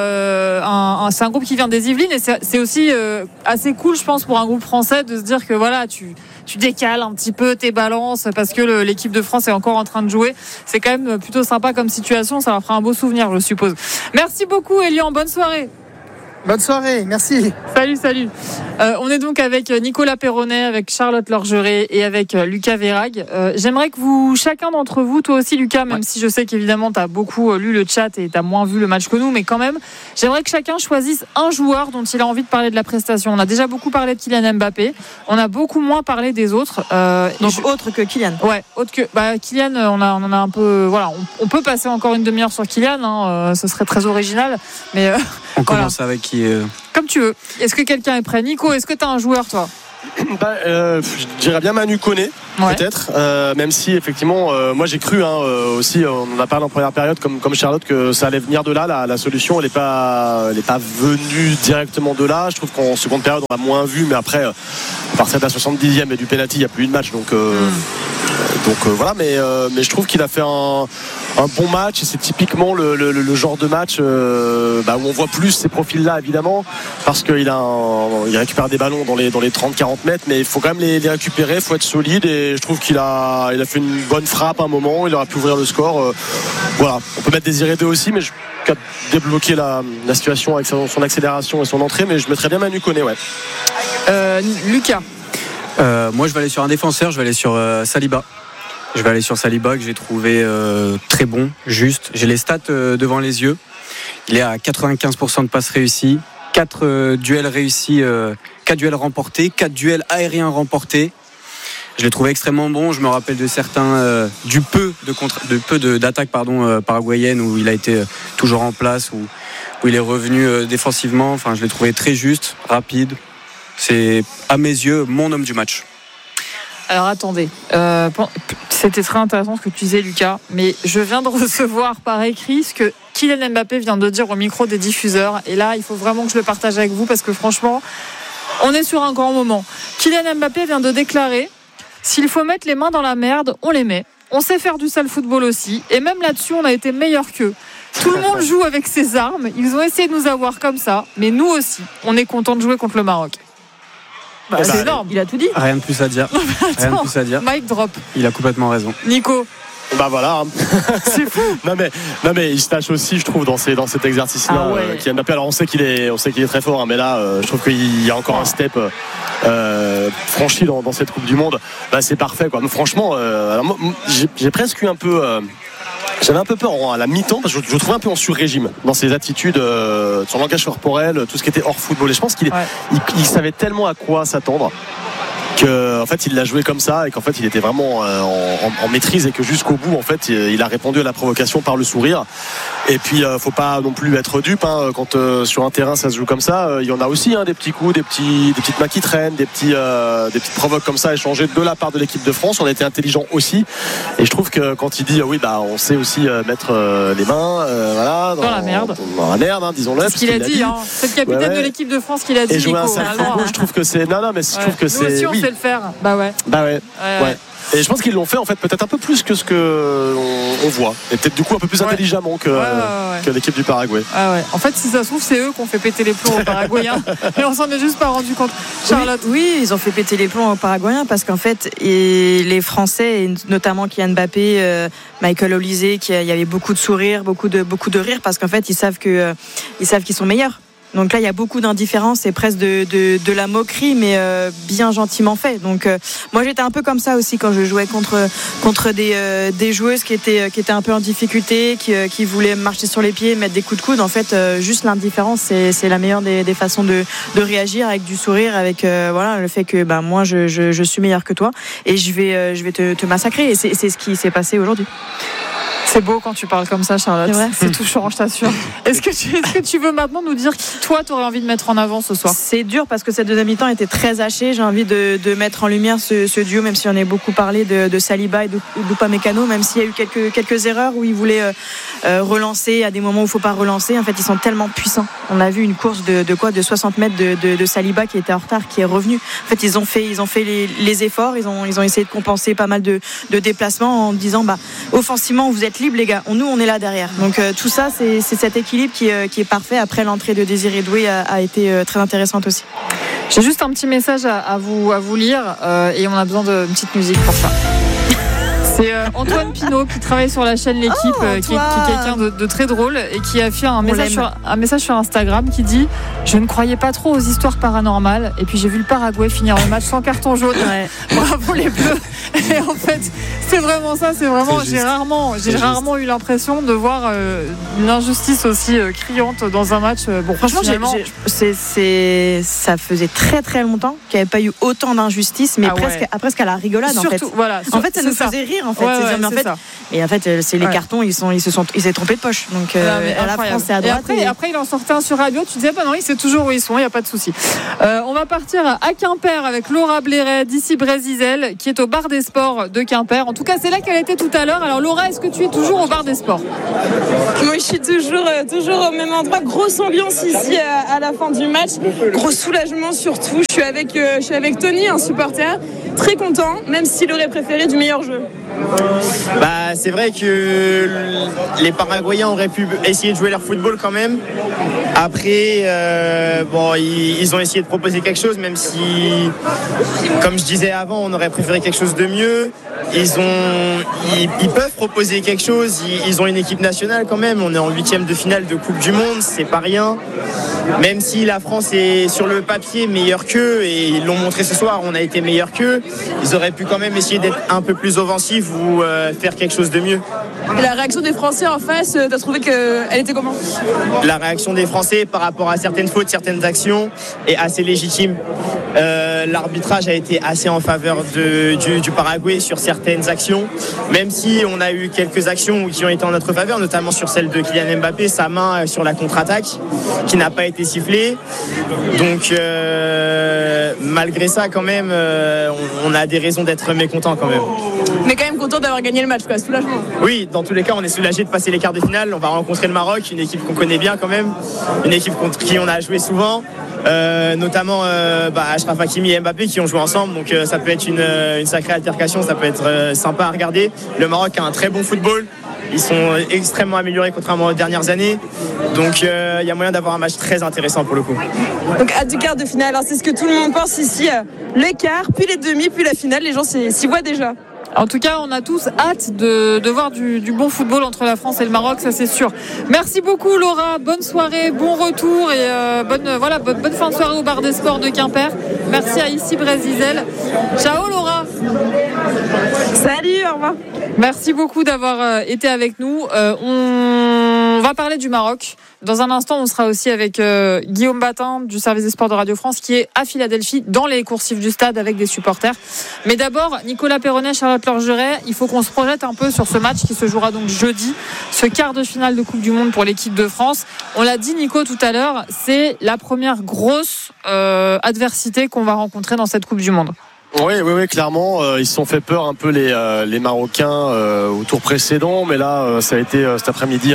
un groupe qui vient des Yvelines et c'est aussi assez cool, je pense, pour un groupe français de se dire que voilà, tu décales un petit peu tes balances parce que l'équipe de France est encore en train de jouer. C'est quand même plutôt sympa comme situation. Ça leur fera un beau souvenir, je suppose. Merci beaucoup, Elian. Bonne soirée. Bonne soirée, merci. Salut. On est donc avec Nicolas Perronnet, avec Charlotte Lorgeret et avec Lucas Vérag. J'aimerais que chacun d'entre vous, toi aussi Lucas, même si je sais qu'évidemment tu as beaucoup lu le chat et tu as moins vu le match que nous, mais quand même, j'aimerais que chacun choisisse un joueur dont il a envie de parler de la prestation. On a déjà beaucoup parlé de Kylian Mbappé, on a beaucoup moins parlé des autres. Autre que Kylian. Ouais, autre que Kylian, on en a un peu. Voilà, on peut passer encore une demi-heure sur Kylian, ce serait très original, mais on commence avec qui Comme tu veux. Est-ce que quelqu'un est prêt? Nico, est-ce que tu as un joueur, toi? Je dirais bien Manu Koné, peut-être, même si effectivement moi j'ai cru aussi, on en a parlé en première période comme Charlotte, que ça allait venir de là, la solution elle n'est pas venue directement de là. Je trouve qu'en seconde période on a moins vu, mais après à partir de la 70e et du penalty il n'y a plus eu de match, donc voilà, mais je trouve qu'il a fait un bon match et c'est typiquement le genre de match où on voit plus ces profils-là, évidemment, parce qu'il récupère des ballons dans les 30-40 mètres, mais il faut quand même les récupérer, il faut être solide, et je trouve qu'il a fait une bonne frappe à un moment, il aurait pu ouvrir le score. Voilà, on peut mettre Désiré 2 aussi, mais je peux débloquer la situation avec son accélération et son entrée, mais je mettrais bien Manu Koné, ouais. Lucas. Moi je vais aller sur un défenseur, je vais aller sur Saliba. Je vais aller sur Saliba, que j'ai trouvé très bon, juste. J'ai les stats devant les yeux. Il est à 95% de passes réussies, 4 duels réussis, 4 duels remportés, 4 duels aériens remportés. Je l'ai trouvé extrêmement bon. Je me rappelle de certains du peu d'attaques paraguayennes où il a été toujours en place, où il est revenu défensivement. Enfin, je l'ai trouvé très juste, rapide. C'est à mes yeux mon homme du match. Alors attendez, c'était très intéressant ce que tu disais, Lucas, mais je viens de recevoir par écrit ce que Kylian Mbappé vient de dire au micro des diffuseurs, et là il faut vraiment que je le partage avec vous parce que franchement on est sur un grand moment. Kylian Mbappé vient de déclarer: s'il faut mettre les mains dans la merde, on les met. On sait faire du sale football aussi, et même là-dessus on a été meilleur qu'eux. Tout le monde joue avec ses armes, ils ont essayé de nous avoir comme ça, mais nous aussi on est content de jouer contre le Maroc. C'est énorme. Il a tout dit. Rien de plus à dire. Rien de plus à dire. Mic drop. Il a complètement raison. Nico. Voilà. C'est fou. non mais il se tâche aussi, je trouve, dans cet exercice-là. Kylian Mbappé. Alors on sait qu'il est très fort, mais là je trouve qu'il y a encore un step franchi dans cette Coupe du Monde. C'est parfait, quoi. Mais franchement, j'ai presque eu un peu. J'avais un peu peur à la mi-temps parce que je le trouvais un peu en sur-régime dans ses attitudes, son langage corporel, tout ce qui était hors football. Et je pense qu'il savait tellement à quoi s'attendre qu'en fait il l'a joué comme ça, et qu'en fait il était vraiment en maîtrise, et que jusqu'au bout en fait il a répondu à la provocation par le sourire. Et puis faut pas non plus être dupe, quand sur un terrain ça se joue comme ça, il y en a aussi des petits coups, des petites mains qui traînent, des petites provoques comme ça échangées de la part de l'équipe de France. On a été intelligent aussi, et je trouve que quand il dit on sait aussi mettre les mains dans la merde, disons-le. C'est ce qu'il a dit. C'est le capitaine de l'équipe de France qui l'a dit. Et jouer un sale football, je trouve que c'est je trouve que nous aussi on sait le faire. Bah ouais. Et je pense qu'ils l'ont fait en fait peut-être un peu plus que ce que on voit, et peut-être du coup un peu plus intelligemment que l'équipe du Paraguay. En fait, si ça se trouve, c'est eux qui ont fait péter les plombs aux Paraguayens et on s'en est juste pas rendu compte. Charlotte. Oui, ils ont fait péter les plombs aux Paraguayens parce qu'en fait les Français, et notamment Kylian Mbappé, Michael Olise, il y avait beaucoup de sourires, beaucoup de rires, parce qu'en fait ils savent qu'ils sont meilleurs. Donc là, il y a beaucoup d'indifférence et presque de la moquerie, mais bien gentiment fait. Donc moi, j'étais un peu comme ça aussi quand je jouais contre des joueuses qui étaient un peu en difficulté, qui voulaient marcher sur les pieds, mettre des coups de coude. En fait, juste l'indifférence, c'est la meilleure des façons de réagir, avec du sourire, avec le fait que moi, je suis meilleur que toi et je vais te massacrer. Et c'est ce qui s'est passé aujourd'hui. C'est beau quand tu parles comme ça, Charlotte. C'est touchant, je t'assure. Est-ce que tu veux maintenant nous dire qui, toi, tu aurais envie de mettre en avant ce soir ? C'est dur parce que cette deuxième mi-temps était très hachée. J'ai envie de mettre en lumière ce duo, même si on a beaucoup parlé de Saliba et d'Upamecano, même s'il y a eu quelques erreurs où ils voulaient relancer à des moments où il ne faut pas relancer. En fait, ils sont tellement puissants. On a vu une course de 60 mètres de Saliba qui était en retard, qui est revenu. En fait, ils ont fait les efforts. Ils ont essayé de compenser pas mal de déplacements en disant offensivement, vous êtes libres, les gars. Nous, on est là derrière. Donc, tout ça, c'est cet équilibre qui est parfait. Après, l'entrée de Désiré Doué a été très intéressante aussi. J'ai juste un petit message à vous lire et on a besoin d'une petite musique pour ça. C'est Antoine Pinault qui travaille sur la chaîne L'Équipe, qui est quelqu'un de très drôle et qui a fait un message sur Instagram qui dit « Je ne croyais pas trop aux histoires paranormales et puis j'ai vu le Paraguay finir le match sans carton jaune. Ouais. Bravo les Bleus !» Et en fait, c'est vraiment ça. J'ai rarement eu l'impression de voir une injustice aussi criante dans un match. Franchement, ça faisait très très longtemps qu'il n'y avait pas eu autant d'injustice, mais presque à la rigolade. Surtout, en fait, ça nous faisait rire. En fait, c'est les cartons, ils s'est trompé de poche. Donc à la France, c'est à droite. Et après, il en sortait un sur radio. Tu disais non, il sait toujours où ils sont. Il n'y a pas de souci. On va partir à Quimper avec Laura Blairet d'ici Brésil, qui est au bar des sports de Quimper. En tout cas, c'est là qu'elle était tout à l'heure. Alors Laura, est-ce que tu es toujours au bar des sports ? Moi, je suis toujours au même endroit. Grosse ambiance ici à la fin du match. Gros soulagement surtout. Je suis avec Tony, un supporter, très content, même s'il aurait préféré du meilleur jeu. C'est vrai que les Paraguayens auraient pu essayer de jouer leur football quand même. Après, ils ont essayé de proposer quelque chose, même si, comme je disais avant, on aurait préféré quelque chose de mieux. Ils peuvent proposer quelque chose. Ils ont une équipe nationale quand même. On est en 8e de finale de Coupe du Monde, c'est pas rien. Même si la France est sur le papier meilleure qu'eux, et ils l'ont montré ce soir, on a été meilleurs qu'eux, ils auraient pu quand même essayer d'être un peu plus offensifs ou faire quelque chose de mieux. Et la réaction des Français en face, t'as trouvé qu'elle était comment ? La réaction des Français par rapport à certaines fautes, certaines actions est assez légitime. L'arbitrage a été assez en faveur du Paraguay sur certaines actions, même si on a eu quelques actions qui ont été en notre faveur, notamment sur celle de Kylian Mbappé, sa main sur la contre-attaque qui n'a pas été sifflée. Donc malgré ça quand même, on a des raisons d'être mécontents quand même. Mais quand même content d'avoir gagné le match, quoi, soulagement. Oui, dans tous les cas, on est soulagé de passer les quarts de finale. On va rencontrer le Maroc, une équipe qu'on connaît bien quand même, une équipe contre qui on a joué souvent, notamment Achraf Hakimi et Mbappé qui ont joué ensemble. Donc ça peut être une sacrée altercation, ça peut être sympa à regarder. Le Maroc a un très bon football. Ils sont extrêmement améliorés contrairement aux dernières années. Donc il y a moyen d'avoir un match très intéressant pour le coup. Donc hâte du quart de finale. Alors, c'est ce que tout le monde pense ici. Les quarts, puis les demi, puis la finale. Les gens s'y voient déjà. En tout cas, on a tous hâte de voir du bon football entre la France et le Maroc, ça c'est sûr. Merci beaucoup Laura, bonne soirée, bon retour et bonne fin de soirée au bar des sports de Quimper. Merci à Ici Brésil. Ciao Laura. Salut, au revoir. Merci beaucoup d'avoir été avec nous. On va parler du Maroc. Dans un instant, on sera aussi avec Guillaume Batin du service des sports de Radio France qui est à Philadelphie dans les coursifs du stade avec des supporters. Mais d'abord, Nicolas Perronnet, Charlotte Lorgeret, il faut qu'on se projette un peu sur ce match qui se jouera donc jeudi, ce quart de finale de Coupe du Monde pour l'équipe de France. On l'a dit Nico tout à l'heure, c'est la première grosse adversité qu'on va rencontrer dans cette Coupe du Monde. Oui, clairement, ils se sont fait peur un peu les Marocains au tour précédent, mais là, ça a été cet après-midi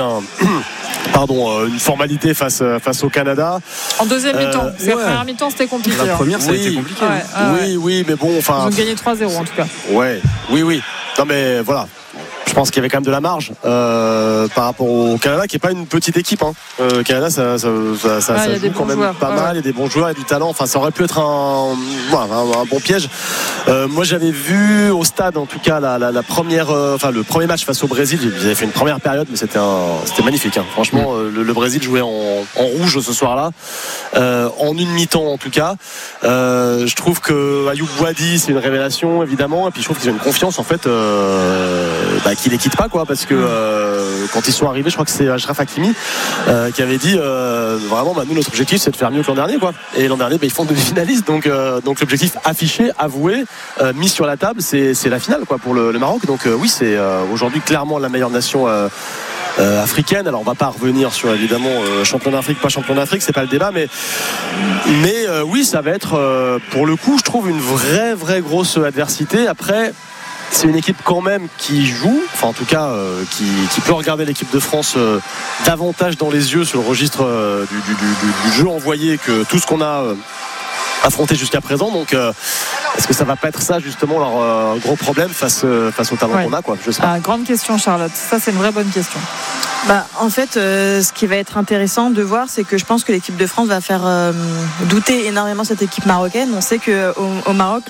une formalité face au Canada. En deuxième mi-temps, parce qu'à la première mi-temps, c'était compliqué. La première, ça a été compliqué. Oui, mais bon, ils ont gagné 3-0 en tout cas. Oui. Non, mais voilà. Je pense qu'il y avait quand même de la marge par rapport au Canada, qui n'est pas une petite équipe. Le Canada, ça joue quand même pas mal. Il y a des bons joueurs, il y a du talent. Enfin, ça aurait pu être un bon piège. Moi, j'avais vu au stade, en tout cas, le premier match face au Brésil. Ils avaient fait une première période, mais c'était magnifique. Franchement, le Brésil jouait en rouge ce soir-là, en une mi-temps en tout cas. Je trouve que Ayoub Boadi, c'est une révélation évidemment, et puis je trouve qu'ils ont une confiance en fait. les quitte pas, quoi, parce que quand ils sont arrivés, je crois que c'est Achraf Hakimi qui avait dit vraiment, nous notre objectif c'est de faire mieux que l'an dernier, quoi. Et l'an dernier, ils font demi-finaliste, donc l'objectif affiché, avoué, mis sur la table, c'est la finale, quoi, pour le Maroc. Donc oui, c'est aujourd'hui clairement la meilleure nation africaine. Alors on va pas revenir sur évidemment champion d'Afrique, pas champion d'Afrique, c'est pas le débat, mais oui, ça va être pour le coup, je trouve, une vraie grosse adversité. Après, c'est une équipe quand même qui joue, enfin en tout cas qui peut regarder l'équipe de France davantage dans les yeux sur le registre du jeu envoyé que tout ce qu'on a affronté jusqu'à présent. Donc est-ce que ça va pas être ça justement leur gros problème face au talent qu'on a, quoi, je sais pas. Grande question, Charlotte, ça c'est une vraie bonne question. En fait, ce qui va être intéressant de voir, c'est que je pense que l'équipe de France va faire douter énormément cette équipe marocaine. On sait qu'au Maroc,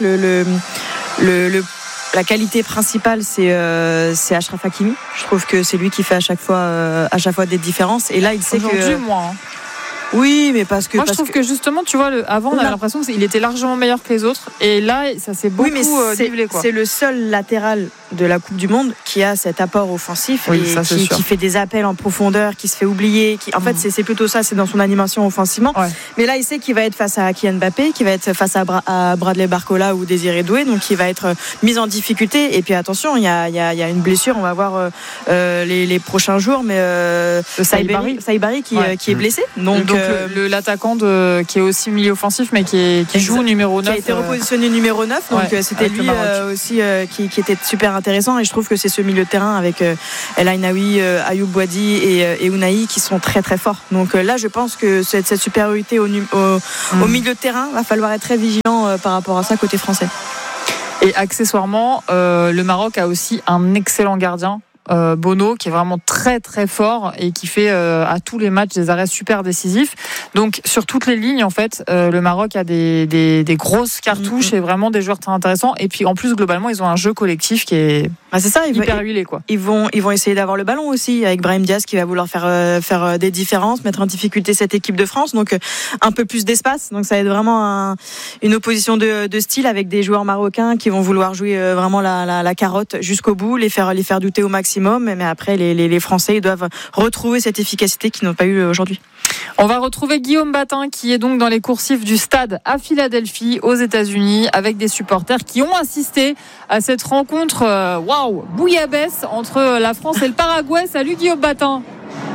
la qualité principale, c'est Achraf Hakimi. Je trouve que c'est lui qui fait à chaque fois des différences. Et là, il sait aujourd'hui, moi. Oui, mais parce que... Moi, je trouve que justement, tu vois, avant, on avait l'impression qu'il était largement meilleur que les autres. Et là, ça s'est beaucoup nivelé, quoi. C'est le seul latéral de la Coupe du Monde qui a cet apport offensif qui fait des appels en profondeur, qui se fait oublier. En fait, c'est plutôt ça, c'est dans son animation offensivement. Ouais. Mais là, il sait qu'il va être face à Kylian Mbappé, qu'il va être face à Bradley Barcola ou Désiré Doué, donc il va être mis en difficulté. Et puis attention, il y a une blessure, on va voir les prochains jours, mais Saïbari qui est blessé. Donc l'attaquant qui est aussi milieu offensif, mais qui joue numéro 9. Qui a été repositionné numéro 9, donc c'était lui aussi qui était super intéressant. Et je trouve que c'est ce milieu de terrain avec El Ainaoui, Ayoub Boadi et Ounahi qui sont très très forts. Donc là, je pense que cette supériorité au milieu de terrain, va falloir être très vigilant par rapport à ça côté français. Et accessoirement, le Maroc a aussi un excellent gardien, Bono, qui est vraiment très très fort et qui fait à tous les matchs des arrêts super décisifs. Donc sur toutes les lignes, en fait, le Maroc a des grosses cartouches et vraiment des joueurs très intéressants. Et puis en plus, globalement, ils ont un jeu collectif qui est hyper huilé, quoi. Ils vont essayer d'avoir le ballon aussi, avec Brahim Diaz qui va vouloir faire des différences, mettre en difficulté cette équipe de France. Donc un peu plus d'espace. Donc ça va être vraiment une opposition de style avec des joueurs marocains qui vont vouloir jouer vraiment la carotte jusqu'au bout, les faire douter au maximum. Mais après, les Français, ils doivent retrouver cette efficacité qu'ils n'ont pas eu aujourd'hui. On va retrouver Guillaume Batin qui est donc dans les coursifs du stade à Philadelphie aux États-Unis avec des supporters qui ont assisté à cette rencontre bouillabaisse entre la France et le Paraguay. Salut Guillaume Batin.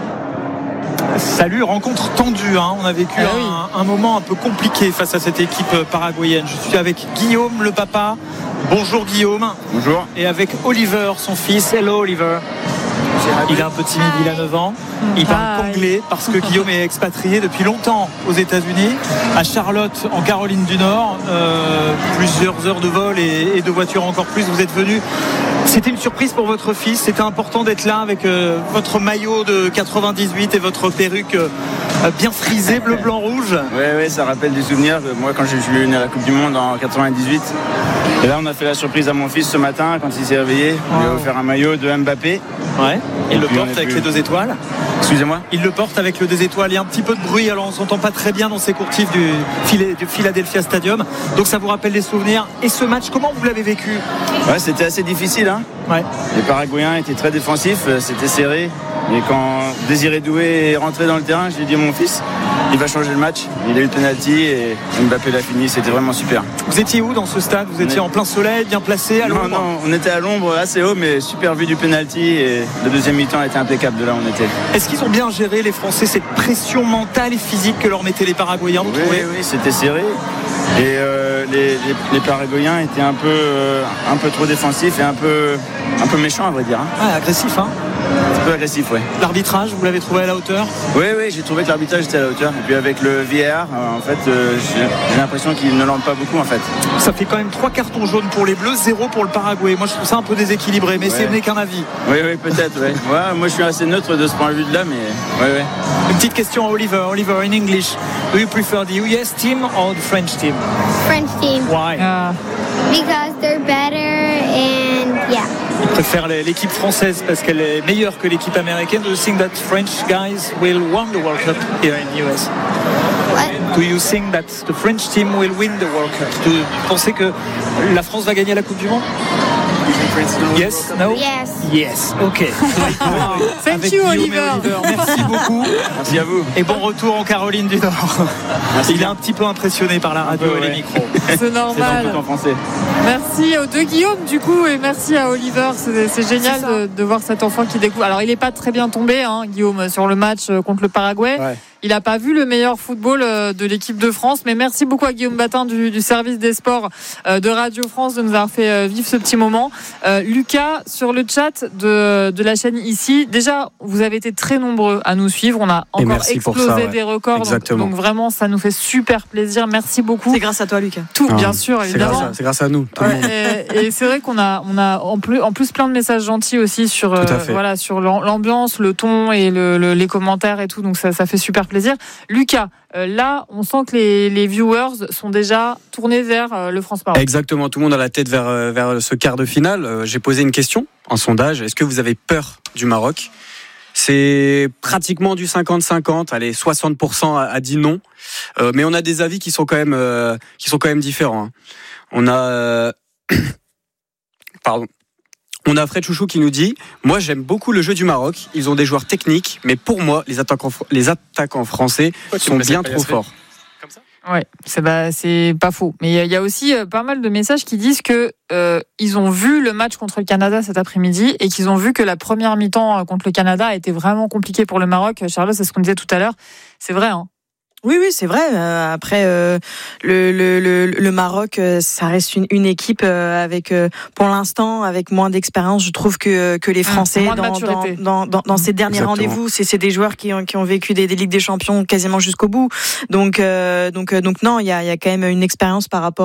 Salut, rencontre tendue, hein. On a vécu un moment un peu compliqué face à cette équipe paraguayenne. Je suis avec Guillaume, le papa. Bonjour Guillaume. Bonjour. Et avec Oliver, son fils. Hello Oliver. Il est un peu timide, il a 9 ans. Il parle qu'anglais parce que Guillaume est expatrié depuis longtemps aux États-Unis, à Charlotte, en Caroline du Nord. Plusieurs heures de vol et de voiture encore plus. Vous êtes venu. C'était une surprise pour votre fils. C'était important d'être là avec votre maillot de 98 et votre perruque bien frisée, bleu, blanc, rouge. Oui, ça rappelle des souvenirs. Moi, quand je suis venu à la Coupe du Monde en 98, et là, on a fait la surprise à mon fils ce matin quand il s'est réveillé. On lui a offert un maillot de Mbappé. Ouais. Il le porte avec les 2 étoiles. Excusez-moi. Il le porte avec le 2 étoiles. Il y a un petit peu de bruit, alors on ne s'entend pas très bien dans ces courtifs du Philadelphia Stadium. Donc ça vous rappelle des souvenirs. Et ce match, comment vous l'avez vécu ? Ouais, c'était assez difficile. Hein. Ouais. Les Paraguayens étaient très défensifs, c'était serré. Et quand Désiré Doué est rentré dans le terrain, j'ai dit à mon fils, il va changer le match. Il a eu le penalty et Mbappé l'a fini. C'était vraiment super. Vous étiez où dans ce stade ? Vous étiez en plein soleil, bien placé, à l'ombre ? Non, on était à l'ombre, assez haut, mais super vue du penalty. Et le deuxième mi-temps était impeccable de là où on était. Est-ce qu'ils ont bien géré, les Français, cette pression mentale et physique que leur mettaient les Paraguayens ? Oui, c'était serré. Et les Paraguayens étaient un peu trop défensifs et un peu méchants, à vrai dire. Ah, agressif, hein ? Un peu agressif, oui. L'arbitrage, vous l'avez trouvé à la hauteur ? Oui, j'ai trouvé que l'arbitrage était à la hauteur. Et puis avec le VAR, en fait, j'ai l'impression qu'il ne lance pas beaucoup, en fait. Ça fait quand même 3 cartons jaunes pour les Bleus, 0 pour le Paraguay. Moi, je trouve ça un peu déséquilibré, mais ce n'est qu'un avis. Oui, peut-être, ouais. Moi, je suis assez neutre de ce point de vue-là, mais ouais. Une petite question à Oliver. Oliver, in English, do you prefer the US team or the French team? French team. Why? Because they're better and yeah. Il préfère l'équipe française parce qu'elle est meilleure que l'équipe américaine. Do you think that French guys will win the World Cup here in the US? What? Do you think that the French team will win the World Cup? Vous pensez que la France va gagner la Coupe du Monde? Yes, no? Yes, ok. Thank you, Oliver. Merci beaucoup. Merci à vous. Et bon retour en Caroline du Nord. Il est un petit peu impressionné par la radio et les micros. C'est normal. C'est en français. Merci aux deux Guillaume du coup et merci à Oliver. C'est génial de voir cet enfant qui découvre. Alors il n'est pas très bien tombé, hein, Guillaume, sur le match contre le Paraguay. Ouais. Il n'a pas vu le meilleur football de l'équipe de France, mais merci beaucoup à Guillaume Batin du service des sports de Radio France de nous avoir fait vivre ce petit moment. Lucas, sur le chat de la chaîne ici, déjà vous avez été très nombreux à nous suivre, on a encore explosé des records, donc vraiment ça nous fait super plaisir, merci beaucoup. C'est grâce à toi Lucas. Bien sûr, évidemment. C'est grâce à nous. Et c'est vrai qu'on a en plus plein de messages gentils aussi sur sur l'ambiance, le ton et les commentaires et tout, donc ça fait super plaisir. Lucas, là, on sent que les viewers sont déjà tournés vers le France-Maroc. Exactement, tout le monde a la tête vers ce quart de finale. J'ai posé une question en sondage. Est-ce que vous avez peur du Maroc ? C'est pratiquement du 50-50. Allez, 60% a dit non. Mais on a des avis qui sont quand même différents. Hein. On a... Pardon. On a Fred Chouchou qui nous dit « Moi, j'aime beaucoup le jeu du Maroc. Ils ont des joueurs techniques, mais pour moi, les attaquants français sont bien trop forts. » Ouais, c'est pas faux. Mais il y a aussi pas mal de messages qui disent que ils ont vu le match contre le Canada cet après-midi et qu'ils ont vu que la première mi-temps contre le Canada a été vraiment compliquée pour le Maroc. Charlotte, c'est ce qu'on disait tout à l'heure. C'est vrai, hein. Oui, c'est vrai. Après, le Maroc, ça reste une équipe avec, pour l'instant, avec moins d'expérience. Je trouve que les Français, dans ces derniers rendez-vous, c'est des joueurs qui ont vécu des Ligues des Champions quasiment jusqu'au bout. Donc non, il y a quand même une expérience par rapport